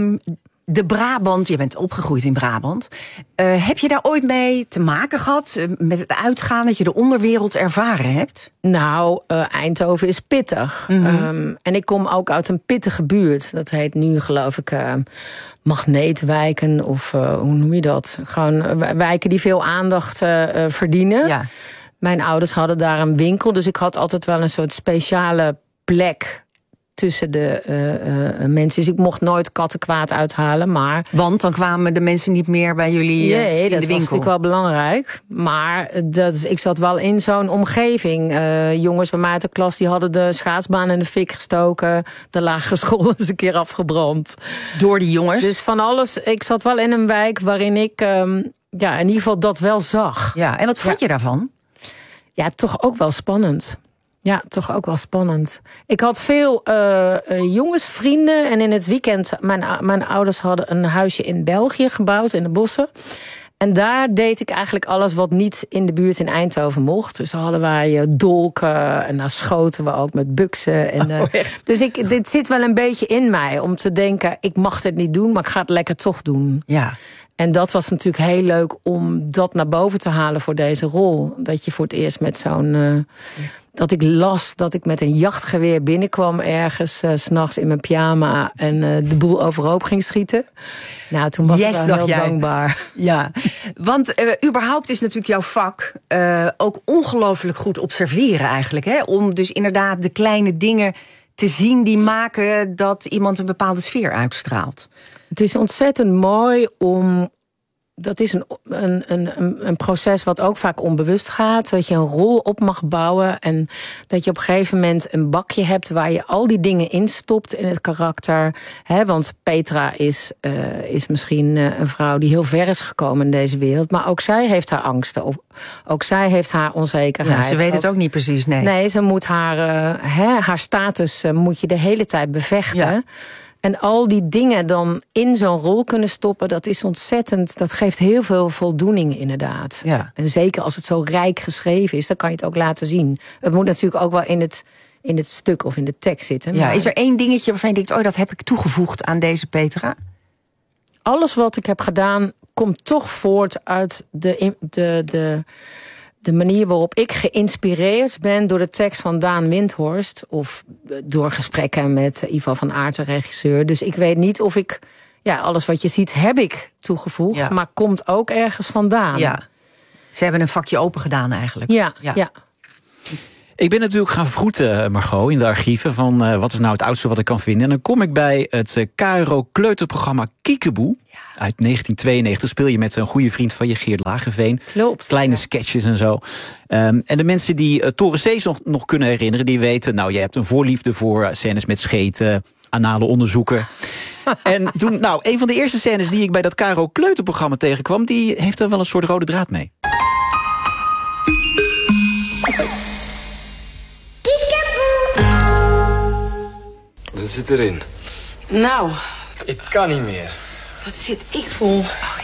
de Brabant, je bent opgegroeid in Brabant. Heb je daar ooit mee te maken gehad? Met het uitgaan dat je de onderwereld ervaren hebt? Nou, Eindhoven is pittig. Mm-hmm. En ik kom ook uit een pittige buurt. Dat heet nu, geloof ik, magneetwijken. Of hoe noem je dat? Gewoon wijken die veel aandacht verdienen. Ja. Mijn ouders hadden daar een winkel. Dus ik had altijd wel een soort speciale plek... tussen de mensen. Dus ik mocht nooit kattenkwaad uithalen, maar... Want dan kwamen de mensen niet meer bij jullie in de winkel? Nee, dat was natuurlijk wel belangrijk. Maar ik zat wel in zo'n omgeving. Jongens bij mij uit de klas die hadden de schaatsbaan in de fik gestoken. De lagere school is een keer afgebrand. Door die jongens? Dus van alles. Ik zat wel in een wijk waarin ik in ieder geval dat wel zag. Ja, en wat vond je daarvan? Ja, toch ook wel spannend. Ja, toch ook wel spannend. Ik had veel jongensvrienden. En in het weekend, mijn ouders hadden een huisje in België gebouwd, in de bossen. En daar deed ik eigenlijk alles wat niet in de buurt in Eindhoven mocht. Dus dan hadden wij dolken en daar schoten we ook met buksen. En, dus dit zit wel een beetje in mij om te denken, ik mag dit niet doen, maar ik ga het lekker toch doen. Ja. En dat was natuurlijk heel leuk om dat naar boven te halen voor deze rol. Dat je voor het eerst met zo'n... dat ik las dat ik met een jachtgeweer binnenkwam ergens... 's nachts in mijn pyjama en de boel overhoop ging schieten. Nou, toen was ik wel heel dankbaar. Ja, want überhaupt is natuurlijk jouw vak ook ongelooflijk goed observeren eigenlijk. Hè? Om dus inderdaad de kleine dingen te zien die maken dat iemand een bepaalde sfeer uitstraalt. Het is ontzettend mooi om dat is een proces wat ook vaak onbewust gaat. Dat je een rol op mag bouwen. En dat je op een gegeven moment een bakje hebt waar je al die dingen instopt in het karakter. Want Petra is misschien een vrouw die heel ver is gekomen in deze wereld. Maar ook zij heeft haar angsten. Ook zij heeft haar onzekerheid. Ja, ze weet het ook niet precies, nee. Nee, ze moet haar status moet je de hele tijd bevechten. Ja. En al die dingen dan in zo'n rol kunnen stoppen, dat is ontzettend, dat geeft heel veel voldoening inderdaad. Ja. En zeker als het zo rijk geschreven is, dan kan je het ook laten zien. Het moet natuurlijk ook wel in het stuk of in de tekst zitten. Ja, is er één dingetje waarvan je denkt, dat heb ik toegevoegd aan deze Petra? Alles wat ik heb gedaan komt toch voort uit de manier waarop ik geïnspireerd ben door de tekst van Daan Windhorst, of door gesprekken met Ivo van Aert, de regisseur. Dus ik weet niet of ik, alles wat je ziet heb ik toegevoegd, maar komt ook ergens vandaan. Ja. Ze hebben een vakje open gedaan eigenlijk. Ja. Ik ben natuurlijk gaan vroeten, Margot, in de archieven van wat is nou het oudste wat ik kan vinden. En dan kom ik bij het KRO kleuterprogramma Kiekeboe. Ja. Uit 1992 speel je met een goede vriend van je, Geert Lagerveen. Klopt. Kleine sketches en zo. En de mensen die Toren Sees nog kunnen herinneren, die weten, je hebt een voorliefde voor scènes met scheten, anale onderzoeken. En toen, een van de eerste scènes die ik bij dat KRO kleuterprogramma tegenkwam, die heeft er wel een soort rode draad mee. Wat zit erin? Nou. Ik kan niet meer. Wat zit ik vol? Oh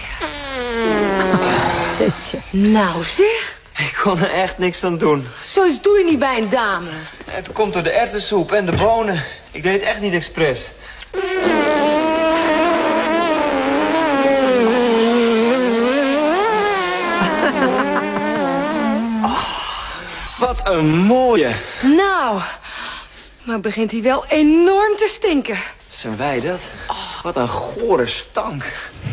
ja. Nou zeg. Ik kon er echt niks aan doen. Zoiets doe je niet bij een dame. Het komt door de erwtensoep en de bonen. Ik deed het echt niet expres. Wat een mooie. Nou, maar begint hij wel enorm te stinken. Zijn wij dat? Wat een gore stank.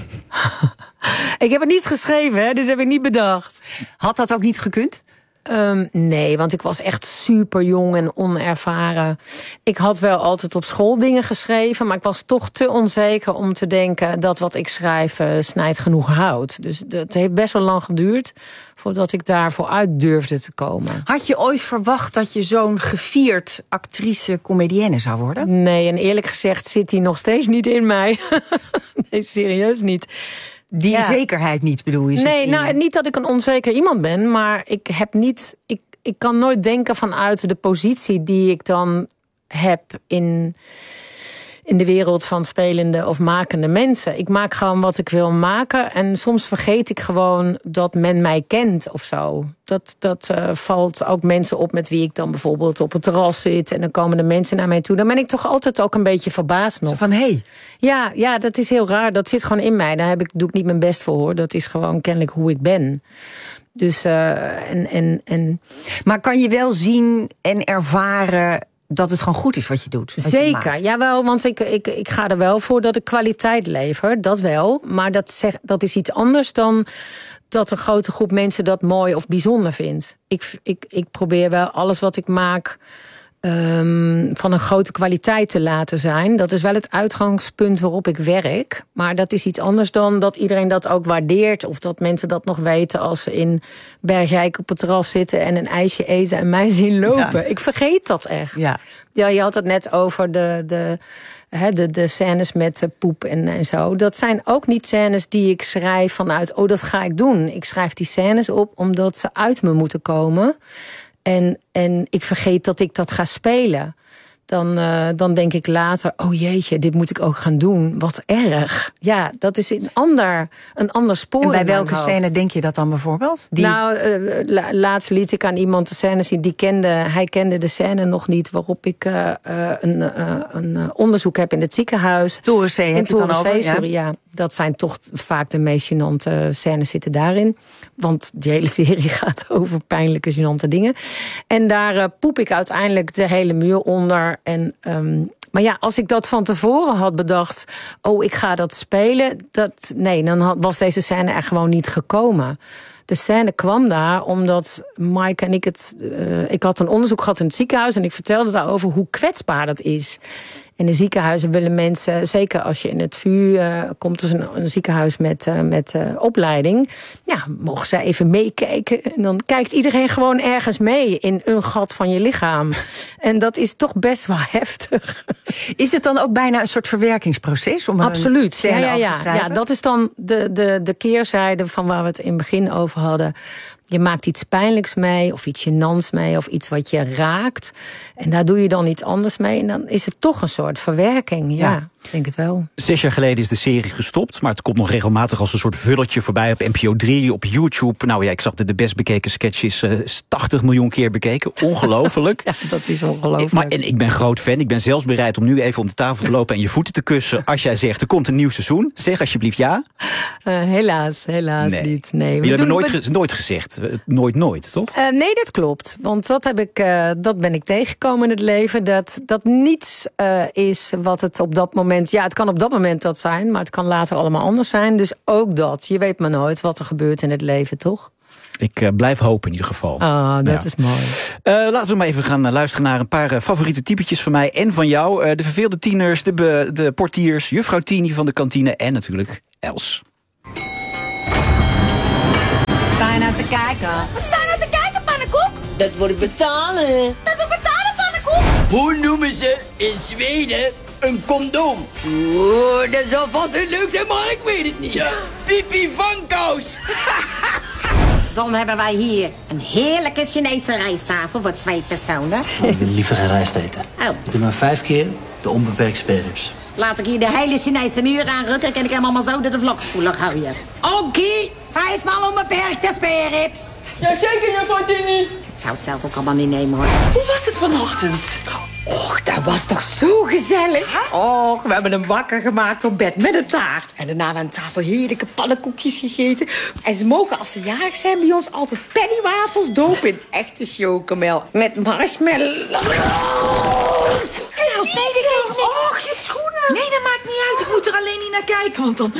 Ik heb het niet geschreven, hè? Dit heb ik niet bedacht. Had dat ook niet gekund? Nee, want ik was echt super jong en onervaren. Ik had wel altijd op school dingen geschreven, maar ik was toch te onzeker om te denken dat wat ik schrijf snijdt genoeg hout. Dus het heeft best wel lang geduurd voordat ik daarvoor uit durfde te komen. Had je ooit verwacht dat je zo'n gevierd actrice-comedienne zou worden? Nee, en eerlijk gezegd zit die nog steeds niet in mij. Nee, serieus niet. Die zekerheid niet, bedoel je? Nee, niet dat ik een onzeker iemand ben, maar ik kan nooit denken vanuit de positie die ik dan heb in de wereld van spelende of makende mensen. Ik maak gewoon wat ik wil maken en soms vergeet ik gewoon dat men mij kent of zo. Dat valt ook mensen op met wie ik dan bijvoorbeeld op het terras zit en dan komen de mensen naar mij toe. Dan ben ik toch altijd ook een beetje verbaasd nog. Van hey. Ja, dat is heel raar. Dat zit gewoon in mij. Daar doe ik niet mijn best voor, hoor. Dat is gewoon kennelijk hoe ik ben. Dus Maar kan je wel zien en ervaren dat het gewoon goed is wat je doet? Zeker, jawel, want ik ga er wel voor dat ik kwaliteit lever. Dat wel, maar dat is iets anders dan dat een grote groep mensen dat mooi of bijzonder vindt. Ik probeer wel alles wat ik maak van een grote kwaliteit te laten zijn. Dat is wel het uitgangspunt waarop ik werk. Maar dat is iets anders dan dat iedereen dat ook waardeert. Of dat mensen dat nog weten als ze in Bergijk op het terras zitten en een ijsje eten en mij zien lopen. Ja. Ik vergeet dat echt. Ja, je had het net over de scènes met poep en zo. Dat zijn ook niet scènes die ik schrijf vanuit, dat ga ik doen. Ik schrijf die scènes op omdat ze uit me moeten komen. En ik vergeet dat ik dat ga spelen. Dan denk ik later, oh jeetje, dit moet ik ook gaan doen. Wat erg. Ja, dat is een ander spoor. En bij welke scène denk je dat dan bijvoorbeeld? Laatst liet ik aan iemand de scène zien. Hij kende de scène nog niet, waarop ik een onderzoek heb in het ziekenhuis. Torensee heb je het dan over? Ja. Dat zijn toch vaak de meest gênante scènes zitten daarin. Want die hele serie gaat over pijnlijke, gênante dingen. En daar poep ik uiteindelijk de hele muur onder. Maar ja, als ik dat van tevoren had bedacht, ik ga dat spelen. Dan was deze scène er gewoon niet gekomen. De scène kwam daar omdat Mike en ik had een onderzoek gehad in het ziekenhuis en ik vertelde daarover hoe kwetsbaar dat is. In de ziekenhuizen willen mensen, zeker als je in het VU komt, dus een ziekenhuis met opleiding, ja, mogen ze even meekijken. En dan kijkt iedereen gewoon ergens mee in een gat van je lichaam. En dat is toch best wel heftig. Is het dan ook bijna een soort verwerkingsproces? Om absoluut. Ja, dat is dan de keerzijde van waar we het in het begin over hadden. Je maakt iets pijnlijks mee, of iets gênants mee, of iets wat je raakt. En daar doe je dan iets anders mee. En dan is het toch een soort verwerking. Ja, ik denk het wel. 6 jaar geleden is de serie gestopt, maar het komt nog regelmatig als een soort vulletje voorbij op NPO 3, op YouTube. Nou ja, ik zag de best bekeken sketches 80 miljoen keer bekeken. Ongelooflijk. Ja, dat is ongelooflijk. Maar en ik ben groot fan. Ik ben zelfs bereid om nu even om de tafel te lopen en je voeten te kussen als jij zegt, er komt een nieuw seizoen. Zeg alsjeblieft ja. Helaas niet. Nee. Jullie hebben nooit gezegd. Nooit, toch? Nee, dat klopt. Want dat ben ik tegengekomen in het leven. Dat niets is wat het op dat moment... Ja, het kan op dat moment dat zijn, maar het kan later allemaal anders zijn. Dus ook dat. Je weet maar nooit wat er gebeurt in het leven, toch? Ik blijf hopen in ieder geval. Dat is mooi. Laten we maar even gaan luisteren naar een paar favoriete typetjes van mij en van jou. De verveelde tieners, de portiers, juffrouw Tini van de kantine en natuurlijk Els. Sta je nou te kijken? Wat sta je nou te kijken, pannenkoek? Dat wordt betalen. Dat wordt betalen, pannenkoek? Hoe noemen ze in Zweden een condoom? Oeh, dat zal vast heel leuk zijn, maar ik weet het niet. Ja. Pipi van Kous. Dan hebben wij hier een heerlijke Chinese rijsttafel voor 2 personen. Ik wil liever geen rijst eten. Oh. Ik doe maar 5 keer de onbeperkt speerrips. Laat ik hier de hele Chinese muur aanrukken, kan ik hem allemaal zo door de vlokspoeler gooien. Oké, 5 maal onbeperkte speerrips. Jazeker, juffrouw Tini. Ik zou het zelf ook allemaal niet nemen, hoor. Hoe was het vanochtend? Och, dat was toch zo gezellig. Och, we hebben hem wakker gemaakt op bed met een taart. En daarna hebben we aan tafel heerlijke pannenkoekjes gegeten. En ze mogen, als ze jarig zijn, bij ons altijd pennywafels dopen in echte chocomel. Met marshmallow. Zelfs, nee, dit geeft niks. Och, je schoenen. Nee, dat maakt niet uit. Ik moet er alleen niet naar kijken, want dan...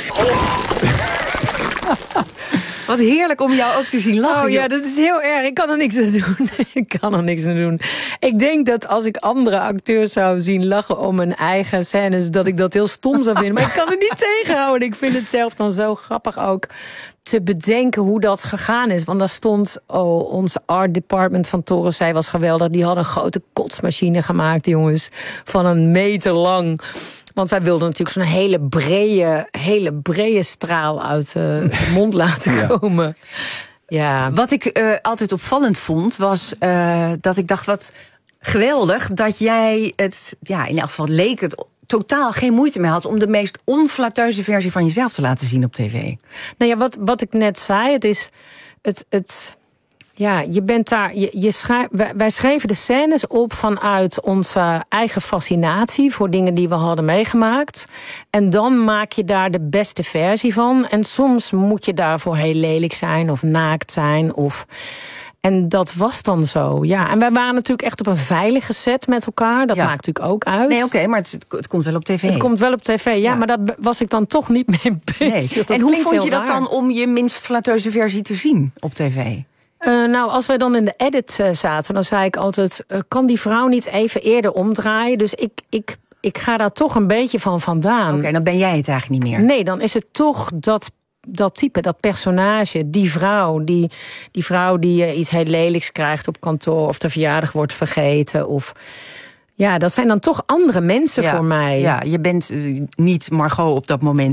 Wat heerlijk om jou ook te zien lachen. Oh ja, dat is heel erg. Ik kan er niks aan doen. Ik denk dat als ik andere acteurs zou zien lachen om hun eigen scènes, dat ik dat heel stom zou vinden. Maar ik kan het niet tegenhouden. Ik vind het zelf dan zo grappig ook te bedenken hoe dat gegaan is. Want daar stond, onze art department van Torensij was geweldig. Die hadden een grote kotsmachine gemaakt, jongens. Van 1 meter lang. Want wij wilden natuurlijk zo'n hele brede straal uit de mond laten komen. Ja. Wat ik altijd opvallend vond, was dat ik dacht, wat geweldig dat jij het, ja, in elk geval leek het, totaal geen moeite meer had om de meest onflatteuze versie van jezelf te laten zien op tv. Nou ja, wat ik net zei, het is ja, je bent daar. Wij schreven de scènes op vanuit onze eigen fascinatie voor dingen die we hadden meegemaakt. En dan maak je daar de beste versie van. En soms moet je daarvoor heel lelijk zijn of naakt zijn. En dat was dan zo, ja. En wij waren natuurlijk echt op een veilige set met elkaar. Dat maakt natuurlijk ook uit. Nee, oké, maar het komt wel op tv. Het komt wel op tv, ja. Maar daar was ik dan toch niet mee bezig. Nee. En hoe vond je dat dan om je minst flatteuze versie te zien op tv? Nou, als wij dan in de edit zaten, dan zei ik altijd, kan die vrouw niet even eerder omdraaien? Dus ik ga daar toch een beetje van vandaan. Oké, dan ben jij het eigenlijk niet meer. Nee, dan is het toch dat type, dat personage, die vrouw die iets heel lelijks krijgt op kantoor, of de verjaardag wordt vergeten, of... Ja, dat zijn dan toch andere mensen voor mij. Ja, je bent niet Margot op dat moment.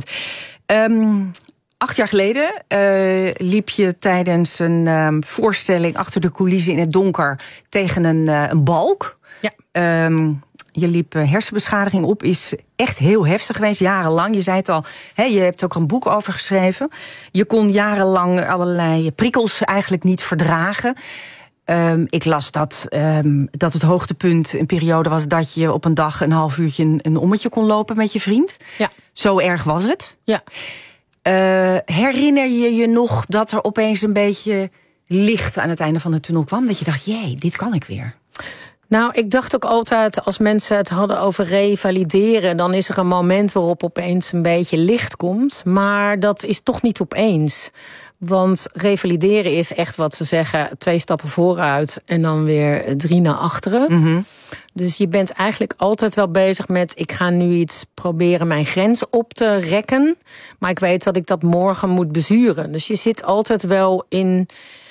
8 jaar geleden liep je tijdens een voorstelling achter de coulissen in het donker tegen een balk. Ja. Je liep hersenbeschadiging op, is echt heel heftig geweest, jarenlang. Je zei het al, je hebt ook een boek over geschreven. Je kon jarenlang allerlei prikkels eigenlijk niet verdragen. Ik las dat het hoogtepunt een periode was dat je op een dag een half uurtje een ommetje kon lopen met je vriend. Ja. Zo erg was het. Ja. Herinner je je nog dat er opeens een beetje licht aan het einde van de tunnel kwam? Dat je dacht, jee, dit kan ik weer. Nou, ik dacht ook altijd, als mensen het hadden over revalideren, dan is er een moment waarop opeens een beetje licht komt. Maar dat is toch niet opeens. Want revalideren is echt wat ze zeggen, 2 stappen vooruit en dan weer 3 naar achteren. Mm-hmm. Dus je bent eigenlijk altijd wel bezig met, ik ga nu iets proberen mijn grens op te rekken. Maar ik weet dat ik dat morgen moet bezuren. Dus je zit altijd wel in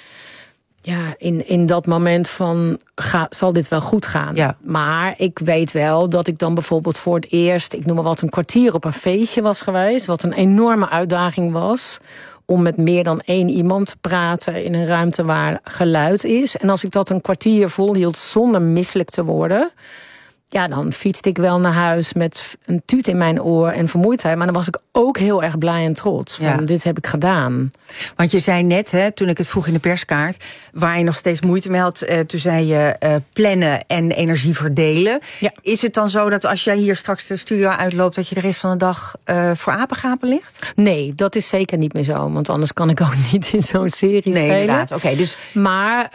dat moment van, zal dit wel goed gaan? Ja. Maar ik weet wel dat ik dan bijvoorbeeld voor het eerst, ik noem maar wat, een kwartier op een feestje was geweest. Wat een enorme uitdaging was. Om met meer dan 1 iemand te praten in een ruimte waar geluid is. En als ik dat een kwartier volhield zonder misselijk te worden, ja, dan fietste ik wel naar huis met een tuut in mijn oor en vermoeidheid. Maar dan was ik ook heel erg blij en trots. Van, dit heb ik gedaan. Want je zei net, hè, toen ik het vroeg in de perskaart, waar je nog steeds moeite mee had, toen zei je plannen en energie verdelen. Ja. Is het dan zo dat als jij hier straks de studio uitloopt, dat je de rest van de dag voor apengapen ligt? Nee, dat is zeker niet meer zo. Want anders kan ik ook niet in zo'n serie spelen. Nee, inderdaad. Oké, dus... Maar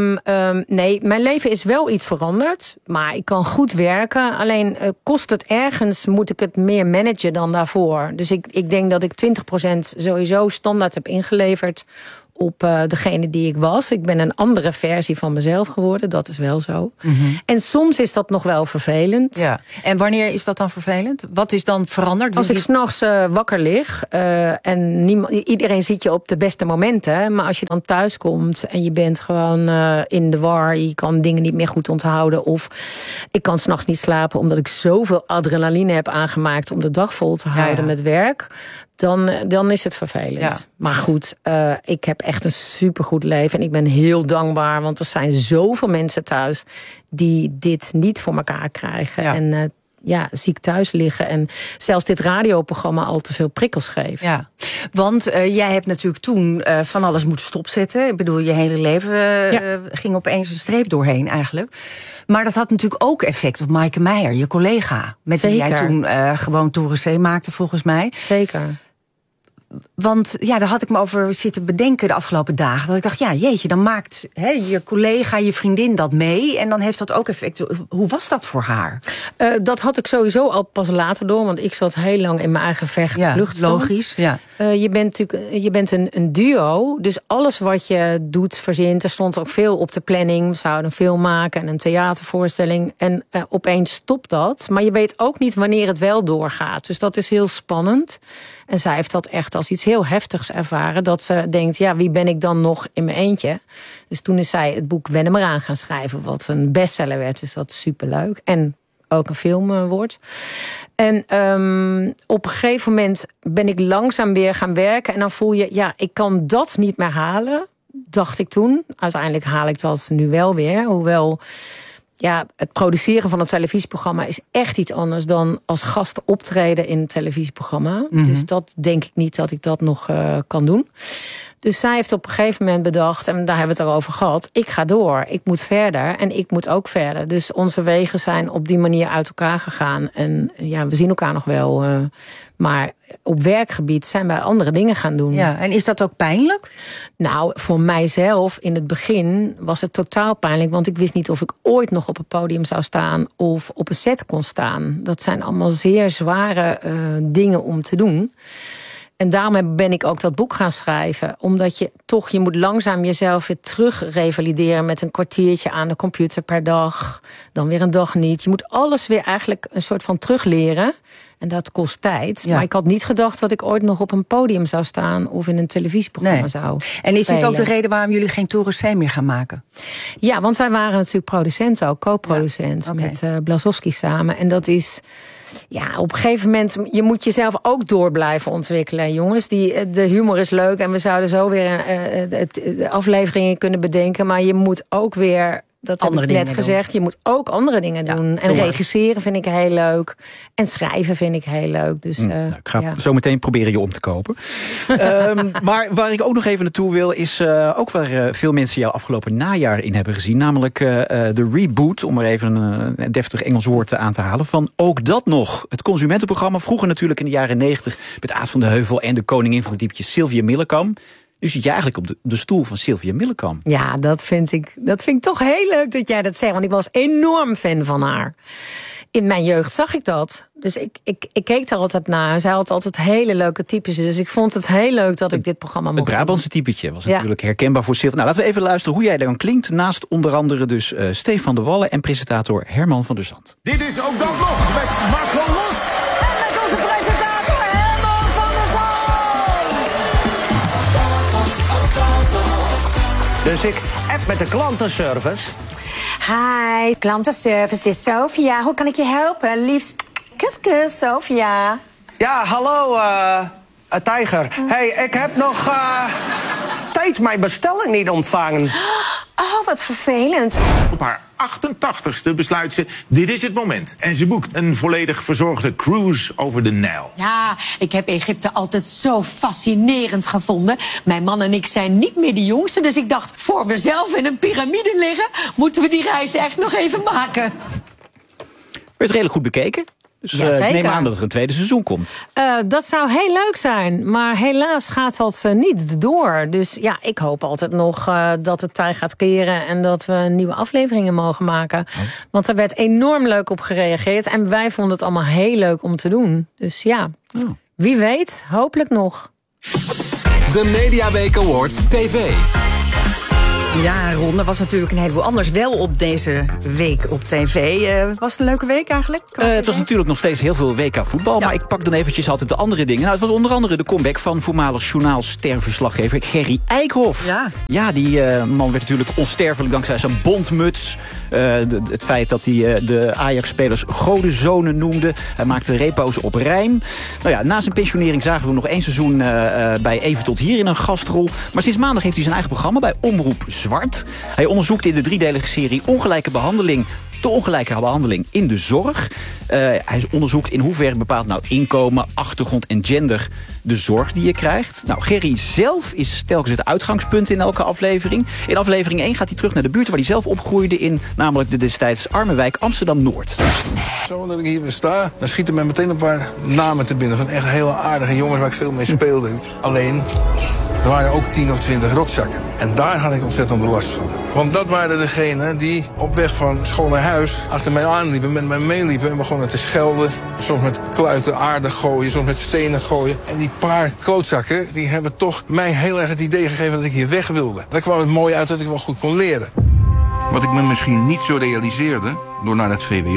nee, mijn leven is wel iets veranderd. Maar ik kan goed werken. Alleen kost het ergens, moet ik het meer managen dan daarvoor. Dus ik denk dat ik 20% sowieso standaard heb ingeleverd op degene die ik was. Ik ben een andere versie van mezelf geworden, dat is wel zo. Mm-hmm. En soms is dat nog wel vervelend. Ja. En wanneer is dat dan vervelend? Wat is dan veranderd? Als ik 's nachts wakker lig en iedereen ziet je op de beste momenten. Maar als je dan thuis komt en je bent gewoon in de war, je kan dingen niet meer goed onthouden. Of ik kan 's nachts niet slapen omdat ik zoveel adrenaline heb aangemaakt om de dag vol te houden met werk. Dan is het vervelend. Ja. Maar goed, ik heb echt een supergoed leven. En ik ben heel dankbaar, want er zijn zoveel mensen thuis die dit niet voor elkaar krijgen. Ja. En ziek thuis liggen. En zelfs dit radioprogramma al te veel prikkels geeft. Ja, want jij hebt natuurlijk toen van alles moeten stopzetten. Ik bedoel, je hele leven ging opeens een streep doorheen eigenlijk. Maar dat had natuurlijk ook effect op Maaike Meijer, je collega. Met wie jij toen gewoon Toren C maakte, volgens mij. Zeker. Want ja, daar had ik me over zitten bedenken de afgelopen dagen. Dat ik dacht, ja, jeetje, dan maakt je collega, je vriendin dat mee. En dan heeft dat ook effect. Hoe was dat voor haar? Dat had ik sowieso al pas later door. Want ik zat heel lang in mijn eigen vluchtstand. Logisch, ja. Je bent een duo. Dus alles wat je doet, verzint. Er stond ook veel op de planning. We zouden een film maken en een theatervoorstelling. En opeens stopt dat. Maar je weet ook niet wanneer het wel doorgaat. Dus dat is heel spannend. En zij heeft dat echt als iets heel heftigs ervaren. Dat ze denkt, ja, wie ben ik dan nog in mijn eentje? Dus toen is zij het boek Wen maar aan gaan schrijven. Wat een bestseller werd, dus dat is superleuk. En ook een film wordt. En op een gegeven moment ben ik langzaam weer gaan werken. En dan voel je, ja, ik kan dat niet meer halen. Dacht ik toen. Uiteindelijk haal ik dat nu wel weer. Hoewel, ja, het produceren van een televisieprogramma is echt iets anders dan als gast optreden in een televisieprogramma. Mm-hmm. Dus dat denk ik niet dat ik dat nog kan doen. Dus zij heeft op een gegeven moment bedacht, en daar hebben we het erover gehad, ik ga door, ik moet verder en ik moet ook verder. Dus onze wegen zijn op die manier uit elkaar gegaan. En ja, we zien elkaar nog wel, maar op werkgebied zijn wij andere dingen gaan doen. Ja, en is dat ook pijnlijk? Nou, voor mijzelf in het begin was het totaal pijnlijk, want ik wist niet of ik ooit nog op een podium zou staan of op een set kon staan. Dat zijn allemaal zeer zware dingen om te doen. En daarom ben ik ook dat boek gaan schrijven. Omdat je moet langzaam jezelf weer terug revalideren met een kwartiertje aan de computer per dag. Dan weer een dag niet. Je moet alles weer eigenlijk een soort van terugleren. En dat kost tijd. Ja. Maar ik had niet gedacht dat ik ooit nog op een podium zou staan of in een televisieprogramma zou En is dit ook de reden waarom jullie geen Toren C meer gaan maken? Ja, want wij waren natuurlijk producent ook, co-producent met Blazowski samen. En dat is, ja, op een gegeven moment, je moet jezelf ook door blijven ontwikkelen, jongens. De humor is leuk en we zouden zo weer de afleveringen kunnen bedenken. Maar je moet ook weer, dat heb ik net gezegd, je moet ook andere dingen doen. En regisseren vind ik heel leuk. En schrijven vind ik heel leuk. Dus, ik ga zo meteen proberen je om te kopen. Maar waar ik ook nog even naartoe wil, is ook waar veel mensen jou afgelopen najaar in hebben gezien. Namelijk de reboot, om maar even een deftig Engels woord aan te halen, van Ook dat nog. Het consumentenprogramma, vroeger natuurlijk in de jaren 90... met Aad van de Heuvel en de koningin van de diepjes Sylvia Millekam. Nu zit je eigenlijk op de stoel van Sylvia Millekam. Ja, dat vind ik toch heel leuk dat jij dat zegt. Want ik was enorm fan van haar. In mijn jeugd zag ik dat. Dus ik keek daar altijd naar. Zij had altijd hele leuke types. Dus ik vond het heel leuk dat ik dit programma mocht doen. Het Brabantse typetje was natuurlijk herkenbaar voor Sylvia. Nou, laten we even luisteren hoe jij dan klinkt. Naast onder andere dus Stefan de Wallen en presentator Herman van der Zand. Dit is ook dan nog met Marco Los. En met onze presentator Herman van der Zand. Dus ik app met de klantenservice. Hi, klantenservice, dit is Sophia. Hoe kan ik je helpen? Liefst, kus, Sophia. Ja, hallo, Tijger. Hey, ik heb nog steeds mijn bestelling niet ontvangen. Oh, wat vervelend. Op haar 88ste besluit ze, dit is het moment. En ze boekt een volledig verzorgde cruise over de Nijl. Ja, ik heb Egypte altijd zo fascinerend gevonden. Mijn man en ik zijn niet meer de jongste, dus ik dacht, voor we zelf in een piramide liggen, moeten we die reis echt nog even maken. Werd redelijk goed bekeken. Dus ik neem aan dat er een tweede seizoen komt. Dat zou heel leuk zijn. Maar helaas gaat dat niet door. Dus ja, ik hoop altijd nog dat het tij gaat keren en dat we nieuwe afleveringen mogen maken. Oh. Want er werd enorm leuk op gereageerd. En wij vonden het allemaal heel leuk om te doen. Dus ja, wie weet, hopelijk nog. De Mediaweek Awards TV. Ja, Ron, was natuurlijk een heleboel anders wel op deze week op tv. Was het een leuke week eigenlijk? Het was natuurlijk nog steeds heel veel WK voetbal. Ja. Maar ik pak dan eventjes altijd de andere dingen. Nou, het was onder andere de comeback van voormalig journaalsterverslaggever Gerry Eikhoff. Ja, die man werd natuurlijk onsterfelijk dankzij zijn bontmuts. Het feit dat hij de Ajax-spelers godenzonen noemde. Hij maakte repo's op rijm. Nou ja, na zijn pensionering zagen we nog 1 seizoen bij Even tot hier in een gastrol. Maar sinds maandag heeft hij zijn eigen programma bij Omroep Zwart. Hij onderzoekt in de 3-delige serie ongelijke behandeling. De ongelijke behandeling in de zorg. Hij onderzoekt in hoeverre bepaalt nou inkomen, achtergrond en gender de zorg die je krijgt. Nou, Gerry zelf is telkens het uitgangspunt in elke aflevering. In aflevering 1 gaat hij terug naar de buurt waar hij zelf opgroeide in namelijk de destijds arme wijk Amsterdam-Noord. Zo dat ik hier weer sta, dan schieten mij meteen een paar namen te binnen van echt hele aardige jongens waar ik veel mee speelde. Alleen, er waren ook 10 of 20 rotzakken. En daar had ik ontzettend last van. Want dat waren degenen die op weg van school naar huis achter mij aanliepen, met mij meeliepen en begonnen te schelden. Soms met kluiten aarde gooien, soms met stenen gooien. En die paar klootzakken, die hebben toch mij heel erg het idee gegeven dat ik hier weg wilde. Daar kwam het mooi uit dat ik wel goed kon leren. Wat ik me misschien niet zo realiseerde, door naar het VWO